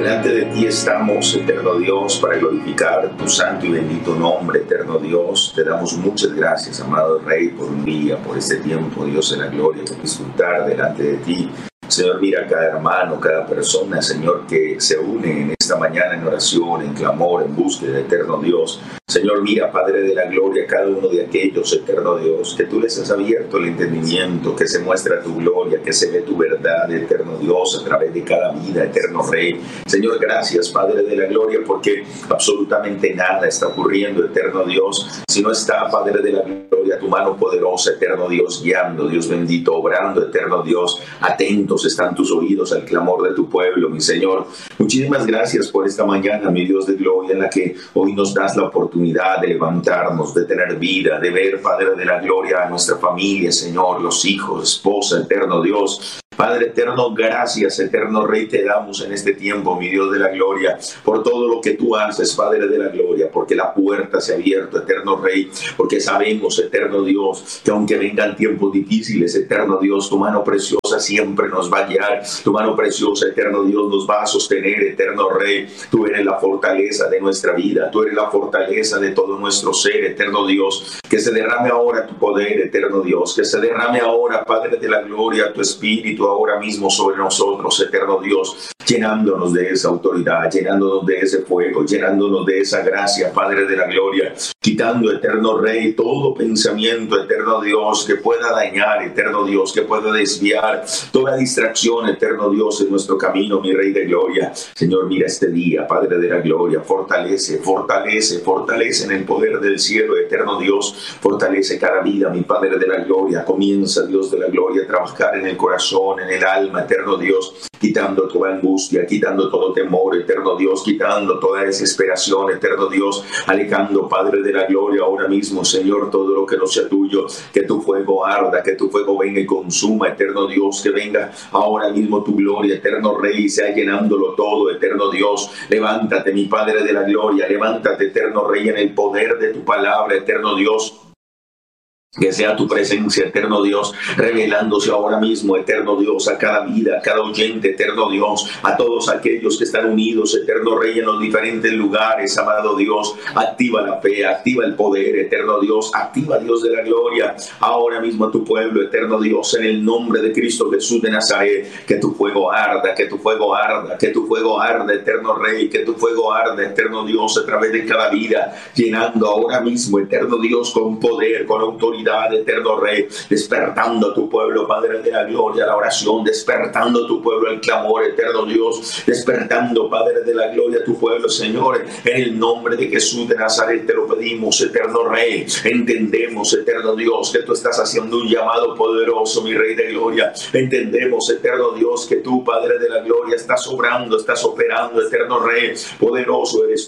Delante de ti estamos, eterno Dios, para glorificar tu santo y bendito nombre, eterno Dios. Te damos muchas gracias, amado Rey, por un día, por este tiempo, Dios de la gloria, por disfrutar delante de ti. Señor, mira a cada hermano, cada persona, Señor, que se une en esta mañana en oración, en clamor, en búsqueda, eterno Dios. Señor, mira, Padre de la gloria, cada uno de aquellos, eterno Dios, que tú les has abierto el entendimiento, que se muestra tu gloria, que se ve tu verdad, eterno Dios, a través de cada vida, eterno Rey. Señor, gracias, Padre de la gloria, porque absolutamente nada está ocurriendo, eterno Dios, si no está, Padre de la gloria, tu mano poderosa, eterno Dios, guiando, Dios bendito, obrando, eterno Dios. Atentos están tus oídos al clamor de tu pueblo, mi Señor. Muchísimas gracias por esta mañana, mi Dios de gloria, en la que hoy nos das la oportunidad de levantarnos, de tener vida, de ver, Padre de la gloria, a nuestra familia, Señor, los hijos, esposa, eterno Dios. Padre eterno, gracias, eterno Rey, te damos en este tiempo, mi Dios de la gloria, por todo lo que tú haces, Padre de la gloria, porque la puerta se ha abierto, eterno Rey, porque sabemos, eterno Dios, que aunque vengan tiempos difíciles, eterno Dios, tu mano preciosa siempre nos va a guiar, tu mano preciosa, eterno Dios, nos va a sostener, eterno Rey. Tú eres la fortaleza de nuestra vida, tú eres la fortaleza de todo nuestro ser, eterno Dios. Que se derrame ahora tu poder, eterno Dios, que se derrame ahora, Padre de la gloria, tu espíritu ahora mismo sobre nosotros, eterno Dios, llenándonos de esa autoridad, llenándonos de ese fuego, llenándonos de esa gracia, Padre de la gloria, quitando, eterno Rey, todo pensamiento, eterno Dios, que pueda dañar, eterno Dios, que pueda desviar toda distracción, eterno Dios, en nuestro camino, mi Rey de gloria. Señor, mira este día, Padre de la gloria, fortalece, fortalece, fortalece en el poder del cielo, eterno Dios, fortalece cada vida, mi Padre de la gloria. Comienza, Dios de la gloria, a trabajar en el corazón, en el alma, eterno Dios, quitando toda angustia, quitando todo temor, eterno Dios, quitando toda desesperación, eterno Dios, alejando, Padre de la gloria, ahora mismo, Señor, todo lo que no sea tuyo, que tu fuego arda, que tu fuego venga y consuma, eterno Dios, que venga ahora mismo tu gloria, eterno Rey, y sea llenándolo todo, eterno Dios. Levántate, mi Padre de la gloria, levántate, eterno Rey, en el poder de tu palabra, eterno Dios. Que sea tu presencia, eterno Dios, revelándose ahora mismo, eterno Dios, a cada vida, a cada oyente, eterno Dios, a todos aquellos que están unidos, eterno Rey, en los diferentes lugares, amado Dios. Activa la fe, activa el poder, eterno Dios, activa, Dios de la gloria, ahora mismo a tu pueblo, eterno Dios, en el nombre de Cristo Jesús de Nazaret. Que tu fuego arda, que tu fuego arda, que tu fuego arda, eterno Rey, que tu fuego arda, eterno Dios, a través de cada vida, llenando ahora mismo, eterno Dios, con poder, con autoridad, eterno Rey, despertando a tu pueblo, Padre de la gloria, la oración, despertando a tu pueblo el clamor, eterno Dios, despertando, Padre de la gloria, a tu pueblo, Señor, en el nombre de Jesús de Nazaret te lo pedimos, eterno Rey. Entendemos, eterno Dios, que tú estás haciendo un llamado poderoso, mi Rey de gloria. Entendemos, eterno Dios, que tú, Padre de la gloria, estás obrando, estás operando, eterno Rey. Poderoso eres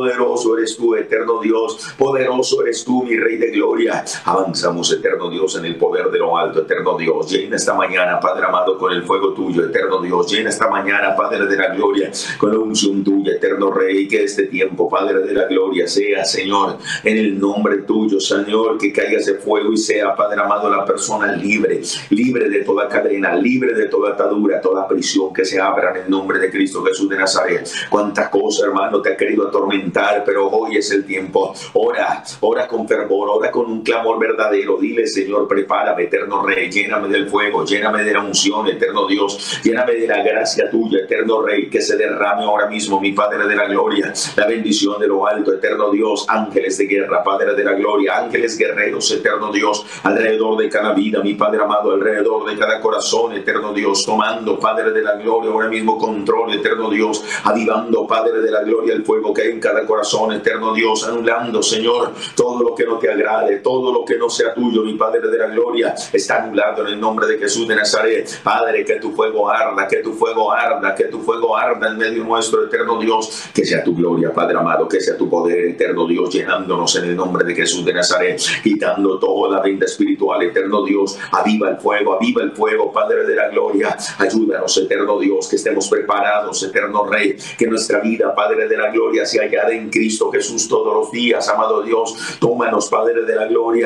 tú, eterno Dios, poderoso eres tú, mi Rey de gloria. Avanzamos, eterno Dios, en el poder de lo alto, eterno Dios. Llena esta mañana, Padre amado, con el fuego tuyo, eterno Dios. Llena esta mañana, Padre de la gloria, con la unción tuya, eterno Rey. Que este tiempo, Padre de la gloria, sea, Señor, en el nombre tuyo, Señor, que caiga ese fuego y sea, Padre amado, la persona libre, libre de toda cadena, libre de toda atadura, toda prisión, que se abra en el nombre de Cristo Jesús de Nazaret. Cuánta cosa, hermano, te ha querido atormentar, pero hoy es el tiempo. Ora con fervor, ora con un clamor verdadero. Dile, Señor, prepárame, eterno Rey, lléname del fuego, lléname de la unción, eterno Dios, lléname de la gracia tuya, eterno Rey, que se derrame ahora mismo, mi Padre de la gloria, la bendición de lo alto, eterno Dios. Ángeles de guerra, Padre de la gloria, ángeles guerreros, eterno Dios, alrededor de cada vida, mi Padre amado, alrededor de cada corazón, eterno Dios, tomando, Padre de la gloria, ahora mismo control, eterno Dios, avivando, Padre de la gloria, el fuego que hay en cada corazón, eterno Dios, anulando, Señor, todo lo que no te agrade, todo lo que no sea tuyo, mi Padre de la gloria, está anulado en el nombre de Jesús de Nazaret. Padre, que tu fuego arda, que tu fuego arda, que tu fuego arda en medio nuestro, eterno Dios. Que sea tu gloria, Padre amado, que sea tu poder, eterno Dios, llenándonos en el nombre de Jesús de Nazaret, quitando toda la venda espiritual, eterno Dios. Aviva el fuego, Padre de la gloria. Ayúdanos, eterno Dios, que estemos preparados, eterno Rey, que nuestra vida, Padre de la gloria, sea hallada en Cristo Jesús todos los días, amado Dios. Tómanos, Padre de la gloria, porque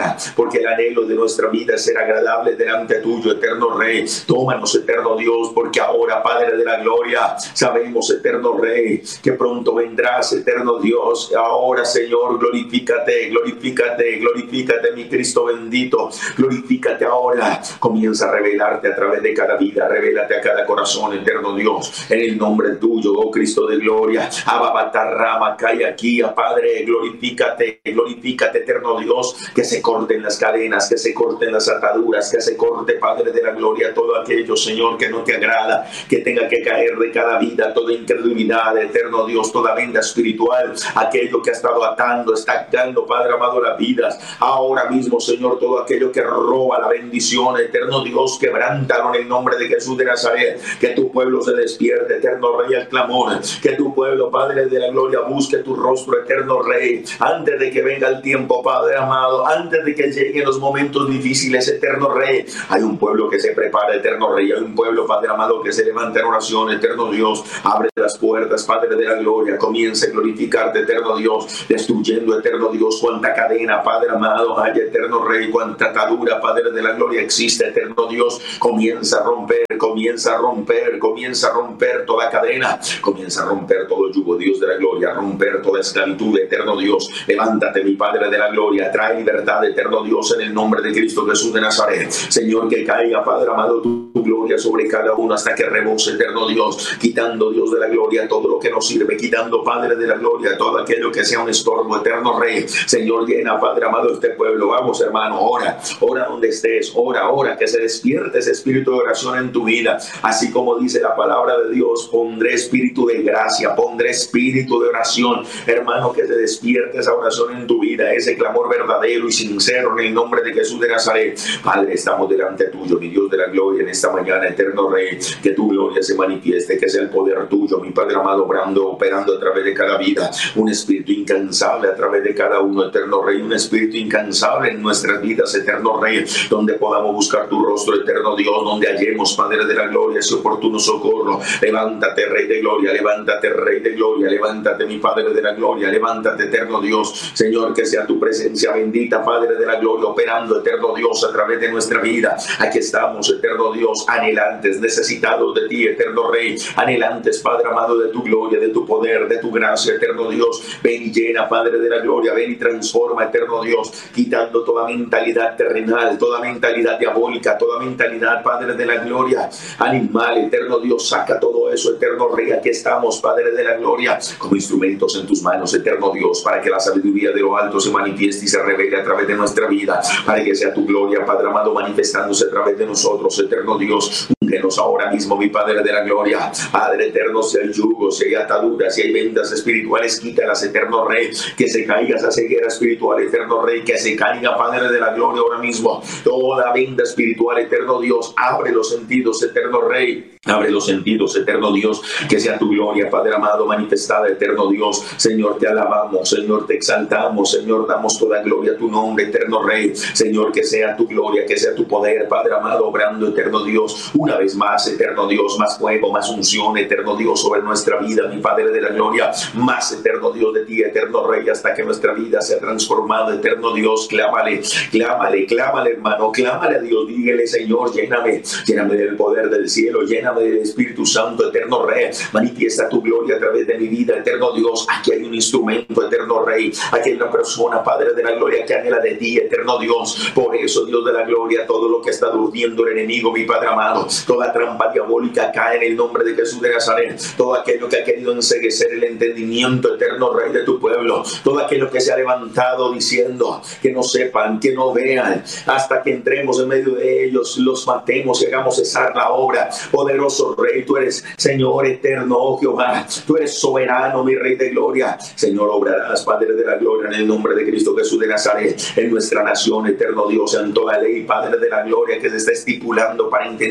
porque el anhelo de nuestra vida es ser agradable delante tuyo, eterno Rey. Tómanos, eterno Dios, porque ahora, Padre de la gloria, sabemos, eterno Rey, que pronto vendrás, eterno Dios. Ahora, Señor, glorifícate, glorifícate, glorifícate, mi Cristo bendito. Glorifícate ahora. Comienza a revelarte a través de cada vida, revélate a cada corazón, eterno Dios, en el nombre tuyo, oh Cristo de gloria. Ababatarrama, cae aquí, Padre, glorifícate, glorifícate, eterno Dios, que se corten las cadenas, que se corten las ataduras, que se corte, Padre de la gloria, todo aquello, Señor, que no te agrada, que tenga que caer de cada vida, toda incredulidad, eterno Dios, toda venda espiritual, aquello que ha estado atando, estancando, Padre amado, las vidas. Ahora mismo, Señor, todo aquello que roba la bendición, eterno Dios, quebrántalo en el nombre de Jesús de Nazaret. Que tu pueblo se despierte, eterno Rey, al clamor. Que tu pueblo, Padre de la gloria, busque tu rostro, eterno Rey, antes de que venga el tiempo, Padre amado, antes de que lleguen los momentos difíciles, eterno Rey. Hay un pueblo que se prepara, eterno Rey. Hay un pueblo, Padre amado, que se levanta en oración, eterno Dios. Abre las puertas, Padre de la gloria. Comience a glorificarte, eterno Dios, destruyendo, eterno Dios, cuánta cadena, Padre amado, hay, eterno Rey, cuánta atadura, Padre de la gloria, existe, eterno Dios. Comienza a romper, comienza a romper, comienza a romper toda cadena, comienza a romper todo yugo, Dios de la gloria, romper toda esclavitud, eterno Dios. Levántate, mi Padre de la gloria, trae libertad, eterno Dios, en el nombre de Cristo Jesús de Nazaret. Señor, que caiga, Padre amado, tu gloria sobre cada uno hasta que rebose, eterno Dios, quitando, Dios de la gloria, todo lo que nos sirve, quitando, Padre de la gloria, todo aquello que sea un estorbo, eterno Rey. Señor, llena, Padre amado, este pueblo. Vamos, hermano, ora, ora donde estés, ora, ora, que se despierte ese espíritu de oración en tu vida, así como dice la palabra de Dios. Pondré espíritu de gracia, pondré espíritu de oración, hermano, que se despierte esa oración en tu vida, ese clamor verdadero y sincero en el nombre de Jesús de Nazaret. Padre, estamos delante tuyo, mi Dios de la gloria, en esta mañana, eterno Rey, que tu gloria se manifieste, que sea el poder tuyo, mi Padre amado, operando a través de cada vida, un espíritu incansable a través de cada uno, eterno Rey, un espíritu incansable en nuestras vidas, eterno Rey, donde podamos buscar tu rostro, eterno Dios, donde hallemos, Padre de la gloria, ese oportuno socorro. Levántate, Rey de gloria, levántate, Rey de gloria, levántate, mi Padre de la gloria, levántate, eterno Dios. Señor, que sea tu presencia bendita, Padre de la gloria, operando, eterno Dios, a través de nuestra vida. Aquí estamos, eterno Dios, anhelantes, necesitados de ti, eterno Rey, anhelantes, Padre amado, de tu gloria, de tu poder, de tu gracia, eterno Dios. Ven y llena, Padre de la gloria, ven y transforma, eterno Dios, quitando toda mentalidad terrenal, toda mentalidad diabólica, toda mentalidad, Padre de la gloria, animal, eterno Dios, saca todo eso, eterno Rey. Aquí estamos, Padre de la gloria, como instrumentos en tus manos, eterno Dios, para que la sabiduría de lo alto se manifieste y se revele a través de nuestra vida, para que sea tu gloria, Padre amado, manifestándose a través de nosotros, eterno Dios. Úngenos ahora mismo, mi Padre de la gloria, Padre eterno. Si hay yugo, si hay ataduras, si hay vendas espirituales, quítalas, eterno Rey. Que se caiga esa ceguera espiritual, eterno Rey, que se caiga, Padre de la gloria, ahora mismo toda venda espiritual, eterno Dios. Abre los sentidos, eterno Rey, abre los sentidos, eterno Dios, que sea tu gloria, Padre amado, manifestada, eterno Dios. Señor, te alabamos, Señor, te exaltamos, Señor, damos toda gloria a tu nombre, eterno Rey. Señor, que sea tu gloria, que sea tu poder, Padre amado, obrando, eterno Dios, una vez más, eterno Dios, más fuego, más unción, eterno Dios, sobre nuestra vida, mi Padre de la gloria, más, eterno Dios, de ti, eterno Rey, hasta que nuestra vida sea transformada, eterno Dios. Clámale, clámale, clámale, hermano, clámale a Dios, dígale, Señor, lléname, lléname del poder del cielo, lléname del Espíritu Santo, eterno Rey. Manifiesta tu gloria a través de mi vida, eterno Dios. Aquí hay un instrumento, eterno Rey, aquí hay una persona, Padre de la gloria, que anhela de ti, eterno Dios. Por eso, Dios de la gloria, todo lo que está durmiendo el enemigo, mi Padre amado, toda trampa diabólica cae en el nombre de Jesús de Nazaret. Todo aquello que ha querido enceguecer el entendimiento, eterno Rey, de tu pueblo, todo aquello que se ha levantado diciendo que no sepan, que no vean, hasta que entremos en medio de ellos, los matemos y hagamos cesar la obra. Poderoso Rey, tú eres Señor eterno, oh Jehová, tú eres soberano, mi Rey de gloria. Señor, obrarás, Padre de la gloria, en el nombre de Cristo Jesús de Nazaret, en nuestra nación, eterno Dios, en toda ley, Padre de la gloria, que se está estipulando para intentar detener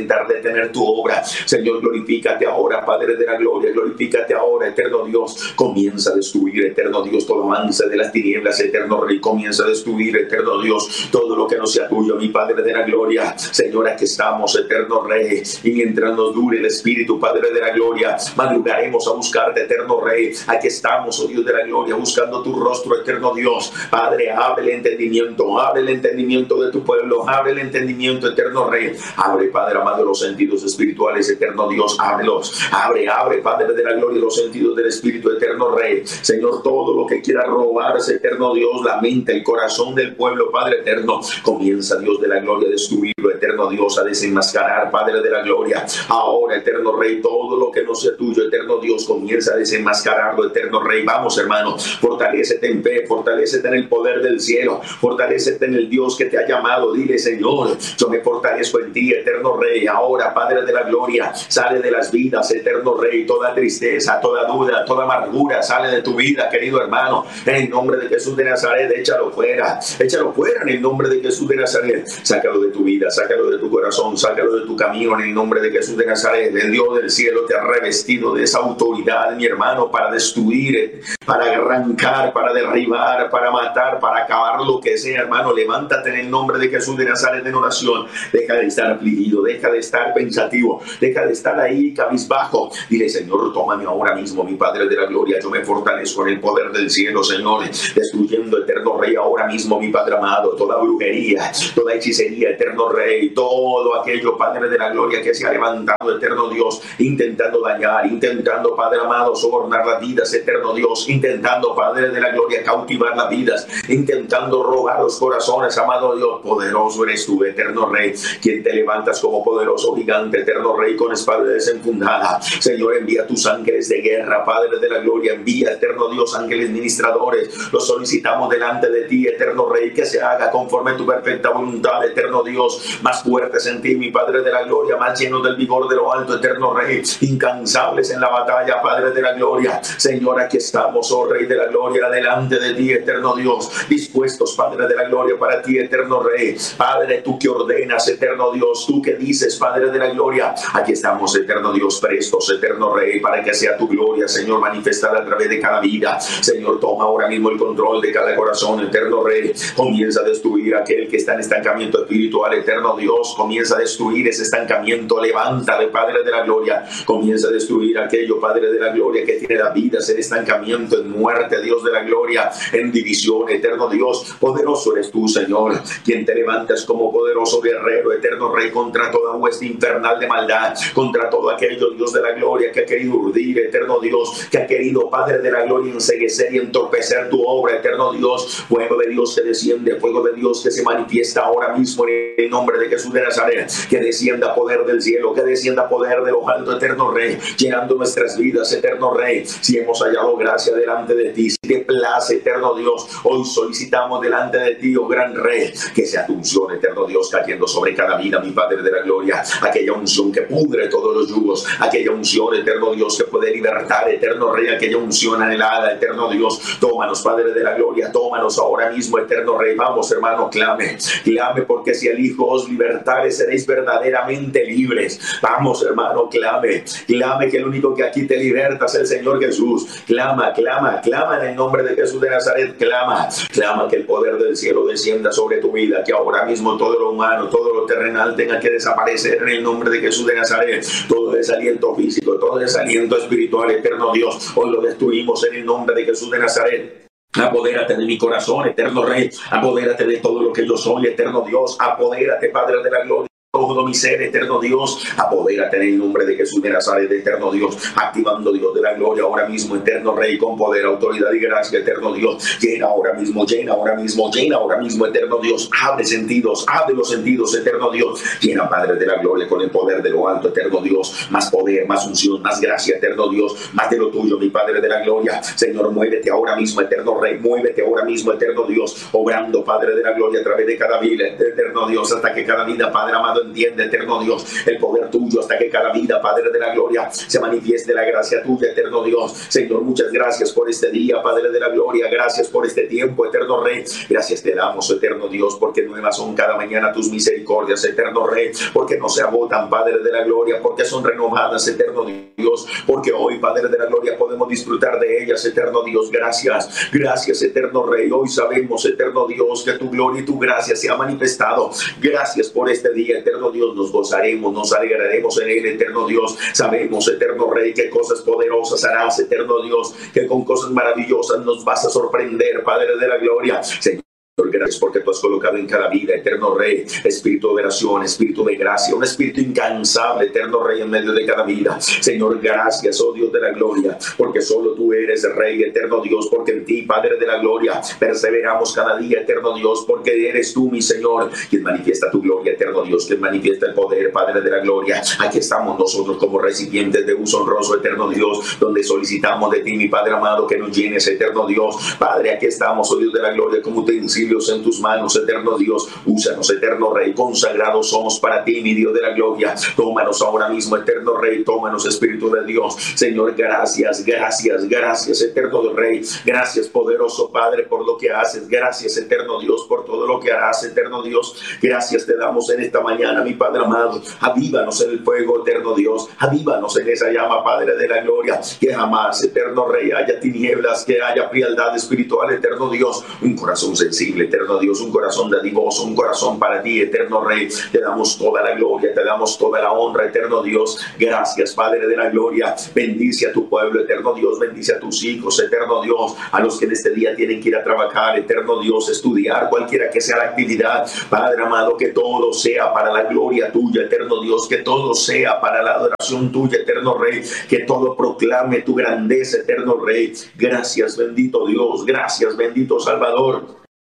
detener tu obra. Señor, glorifícate ahora, Padre de la gloria, glorifícate ahora, eterno Dios. Comienza a destruir, eterno Dios, todo avance de las tinieblas, eterno Rey. Comienza a destruir, eterno Dios, todo lo que no sea tuyo, mi Padre de la gloria. Señor, aquí estamos, eterno Rey, y mientras nos dure el Espíritu, Padre de la gloria, madrugaremos a buscarte, eterno Rey. Aquí estamos, oh Dios de la gloria, buscando tu rostro, eterno Dios. Padre, abre el entendimiento de tu pueblo, abre el entendimiento, eterno Rey. Abre, Padre amado, los sentidos espirituales, eterno Dios, ábrelos. Abre, Padre de la gloria, los sentidos del Espíritu, eterno Rey. Señor, todo lo que quiera robarse, eterno Dios, la mente, el corazón del pueblo, Padre eterno, comienza, Dios de la gloria, a destruirlo, eterno Dios, a desenmascarar, Padre de la gloria. Ahora, eterno Rey, todo lo que no sea tuyo, eterno Dios, comienza a desenmascararlo, eterno Rey. Vamos, hermano, fortalécete en fe, fortalécete en el poder del cielo, fortalécete en el Dios que te ha llamado. Dile, Señor, yo me fortalezco en ti, eterno Rey. Ahora, Padre de la gloria, sale de las vidas, eterno Rey, toda tristeza, toda duda, toda amargura, sale de tu vida, querido hermano, en el nombre de Jesús de Nazaret. Échalo fuera en el nombre de Jesús de Nazaret. Sácalo de tu vida, sácalo de tu corazón, sácalo de tu camino, en el nombre de Jesús de Nazaret. El Dios del cielo te ha revestido de esa autoridad, mi hermano, para destruir, para arrancar, para derribar, para matar, para acabar lo que sea, hermano. Levántate en el nombre de Jesús de Nazaret en oración. Deja de estar afligido, deja de estar pensativo, deja de estar ahí cabizbajo. Dile, Señor, tómame ahora mismo, mi Padre de la gloria. Yo me fortalezco en el poder del cielo, Señor, destruyendo, eterno Rey, ahora mismo, mi Padre amado, toda brujería, toda hechicería, eterno Rey, todo aquello, Padre de la gloria, que se ha levantado, eterno Dios, intentando dañar, intentando, Padre amado, sobornar las vidas, eterno Dios, intentando, Padre de la gloria, cautivar las vidas, intentando robar los corazones, amado Dios. Poderoso eres tú, eterno Rey, quien te levantas como poderoso gigante, eterno Rey, con espada desenfundada. Señor, envía tus ángeles de guerra, Padre de la gloria, envía, eterno Dios, ángeles ministradores. Los solicitamos delante de ti, eterno Rey, que se haga conforme a tu perfecta voluntad, eterno Dios. Más fuertes en ti, mi Padre de la gloria, más llenos del vigor de lo alto, eterno Rey, incansables en la batalla, Padre de la gloria. Señor, aquí estamos, oh Rey de la gloria, delante de ti, eterno Dios, dispuestos, Padre de la gloria, para ti, eterno Rey. Padre, tú que ordenas, eterno Dios, tú que dices, Padre de la gloria, aquí estamos, eterno Dios, prestos, eterno Rey, para que sea tu gloria, Señor, manifestada a través de cada vida. Señor, toma ahora mismo el control de cada corazón, eterno Rey. Comienza a destruir aquel que está en estancamiento espiritual, eterno Dios. Comienza a destruir ese estancamiento. Levántale, Padre de la gloria. Comienza a destruir aquello, Padre de la gloria, que tiene las vidas en estancamiento, en muerte, Dios de la gloria, en división, eterno Dios. Poderoso eres tú, Señor, quien te levantas como poderoso guerrero, eterno Rey, contra toda hueste infernal de maldad, contra todo aquello, Dios de la gloria, que ha querido urdir, eterno Dios, que ha querido, Padre de la gloria, enceguecer y entorpecer tu obra, eterno Dios. Fuego de Dios que desciende, fuego de Dios que se manifiesta ahora mismo en el nombre de Jesús de Nazaret. Que descienda poder del cielo, que descienda poder de lo alto, eterno Rey, llenando nuestras vidas, eterno Rey. Si hemos hallado gracia delante de ti, si te place, eterno Dios, hoy solicitamos delante de ti, oh gran Rey, que sea tu unción, eterno Dios, cayendo sobre cada vida, mi Padre de la gloria. Aquella unción que pudre todos los yugos, aquella unción, eterno Dios, que puede libertar, eterno Rey, aquella unción anhelada, eterno Dios. Tómanos, Padre de la gloria, tómanos ahora mismo, eterno Rey. Vamos, hermano, clame, porque si el Hijo os libertare, seréis verdaderamente libres. Vamos, hermano, clame, que el único que aquí te liberta es el Señor Jesús. Clama en el nombre de Jesús de Nazaret. Clama que el poder del cielo descienda sobre tu vida, que ahora mismo todo lo humano, todo lo terrenal tenga que desaparecer en el nombre de Jesús de Nazaret. Todo desaliento físico, todo desaliento espiritual, eterno Dios, hoy lo destruimos en el nombre de Jesús de Nazaret. Apodérate de mi corazón, eterno Rey. Apodérate de todo lo que yo soy, eterno Dios. Apodérate, Padre de la gloria. Todo mi ser, eterno Dios, apodérate en el nombre de Jesús de Nazaret, eterno Dios, activando, Dios de la gloria, ahora mismo, eterno Rey, con poder, autoridad y gracia, eterno Dios. Llena ahora mismo, eterno Dios. Abre los sentidos, eterno Dios. Llena, Padre de la gloria, con el poder de lo alto, eterno Dios. Más poder, más unción, más gracia, eterno Dios. Más de lo tuyo, mi Padre de la gloria. Señor, muévete ahora mismo, eterno Rey. Muévete ahora mismo, eterno Dios. Obrando, Padre de la gloria, a través de cada vida, eterno Dios, hasta que cada vida, Padre amado, entiende, eterno Dios, el poder tuyo hasta que cada vida, Padre de la gloria, se manifieste la gracia tuya, eterno Dios. Señor, muchas gracias por este día, Padre de la gloria, gracias por este tiempo, eterno Rey. Gracias te damos, eterno Dios, porque nuevas son cada mañana tus misericordias, eterno Rey, porque no se agotan, Padre de la gloria, porque son renovadas, eterno Dios, porque hoy, Padre de la gloria, podemos disfrutar de ellas, eterno Dios. Gracias, gracias, eterno Rey. Hoy sabemos, eterno Dios, que tu gloria y tu gracia se ha manifestado. Gracias por este día, eterno Dios. Nos gozaremos, nos alegraremos en él, eterno Dios. Sabemos, eterno Rey, que cosas poderosas harás, eterno Dios, que con cosas maravillosas nos vas a sorprender, Padre de la gloria. Señor, gracias porque tú has colocado en cada vida, eterno Rey, espíritu de oración, espíritu de gracia, un espíritu incansable, eterno Rey, en medio de cada vida. Señor, gracias, oh Dios de la gloria, porque solo tú eres Rey, eterno Dios, porque en ti, Padre de la gloria, perseveramos cada día, eterno Dios, porque eres tú, mi Señor, quien manifiesta tu gloria, eterno Dios, quien manifiesta el poder, Padre de la gloria. Aquí estamos nosotros como recipientes de uso honroso, eterno Dios, donde solicitamos de ti, mi Padre amado, que nos llenes, eterno Dios. Padre, aquí estamos, oh Dios de la gloria, como utensilios en tus manos, eterno Dios. Úsanos, eterno Rey, consagrados somos para ti, mi Dios de la gloria. Tómanos ahora mismo, eterno Rey, tómanos, Espíritu de Dios. Señor, gracias, gracias, gracias, eterno Rey. Gracias, poderoso Padre, por lo que haces. Gracias, eterno Dios, por todo lo que harás, eterno Dios. Gracias te damos en esta mañana, mi Padre amado. Avívanos en el fuego, eterno Dios. Avívanos en esa llama, Padre de la gloria. Que jamás, eterno Rey, haya tinieblas, que haya frialdad espiritual, eterno Dios. Un corazón sensible, eterno Dios, un corazón dadivoso, un corazón para ti, eterno Rey. Te damos toda la gloria, te damos toda la honra, eterno Dios. Gracias, Padre de la gloria. Bendice a tu pueblo, eterno Dios. Bendice a tus hijos, eterno Dios. A los que en este día tienen que ir a trabajar, eterno Dios, estudiar, cualquiera que sea la actividad. Padre amado, que todo sea para la gloria tuya, eterno Dios. Que todo sea para la adoración tuya, eterno Rey. Que todo proclame tu grandeza, eterno Rey. Gracias, bendito Dios. Gracias, bendito Salvador.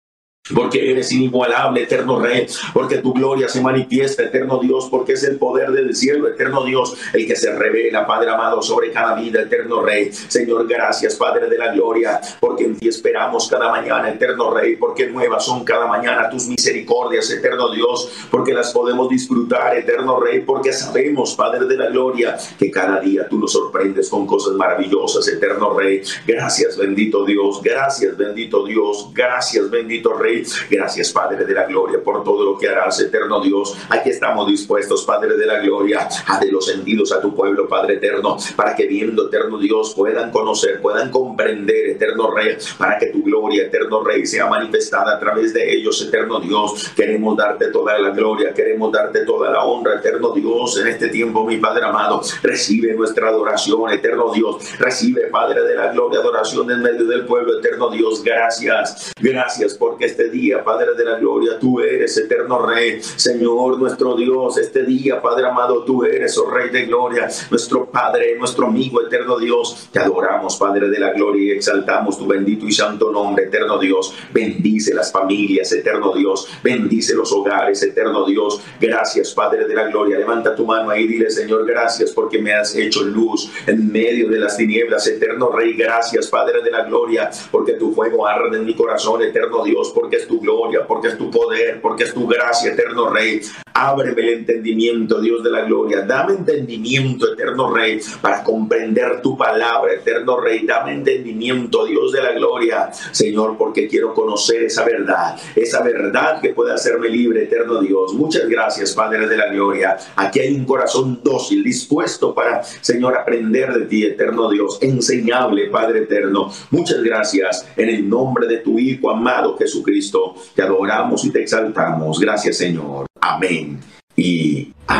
Porque eres inigualable, eterno Rey, porque tu gloria se manifiesta, eterno Dios, porque es el poder del cielo, eterno Dios, el que se revela, Padre amado, sobre cada vida, eterno Rey. Señor, gracias, Padre de la gloria, porque en ti esperamos cada mañana, eterno Rey, porque nuevas son cada mañana tus misericordias, eterno Dios, porque las podemos disfrutar, eterno Rey, porque sabemos, Padre de la gloria, que cada día tú nos sorprendes con cosas maravillosas, eterno Rey. Gracias, bendito Dios, gracias, bendito Dios, gracias, bendito Rey. Gracias, Padre de la gloria, por todo lo que harás, eterno Dios. Aquí estamos dispuestos, Padre de la gloria, a de los sentidos a tu pueblo, Padre eterno, para que viendo, eterno Dios, puedan conocer, puedan comprender, eterno Rey, para que tu gloria, eterno Rey, sea manifestada a través de ellos, eterno Dios. Queremos darte toda la gloria, queremos darte toda la honra, eterno Dios, en este tiempo, mi Padre amado. Recibe nuestra adoración, eterno Dios. Recibe, Padre de la gloria, adoración en medio del pueblo, eterno Dios. Gracias, gracias, porque este día, Padre de la gloria, tú eres eterno Rey, Señor nuestro Dios. Este día, Padre amado, tú eres, oh Rey de gloria, nuestro Padre, nuestro amigo, eterno Dios. Te adoramos, Padre de la gloria, y exaltamos tu bendito y santo nombre, eterno Dios. Bendice las familias, eterno Dios. Bendice los hogares, eterno Dios. Gracias, Padre de la gloria. Levanta tu mano ahí y dile, Señor, gracias porque me has hecho luz en medio de las tinieblas, eterno Rey. Gracias, Padre de la gloria, porque tu fuego arde en mi corazón, eterno Dios, porque es tu gloria, porque es tu poder, porque es tu gracia, eterno Rey. Ábreme el entendimiento, Dios de la gloria. Dame entendimiento, eterno Rey, para comprender tu palabra, eterno Rey. Dame entendimiento, Dios de la gloria, Señor, porque quiero conocer esa verdad que puede hacerme libre, eterno Dios. Muchas gracias, Padre de la gloria. Aquí hay un corazón dócil, dispuesto para, Señor, aprender de ti, eterno Dios. Enseñable, Padre eterno. Muchas gracias. En el nombre de tu Hijo amado Jesucristo, te adoramos y te exaltamos. Gracias, Señor. Amén y amén.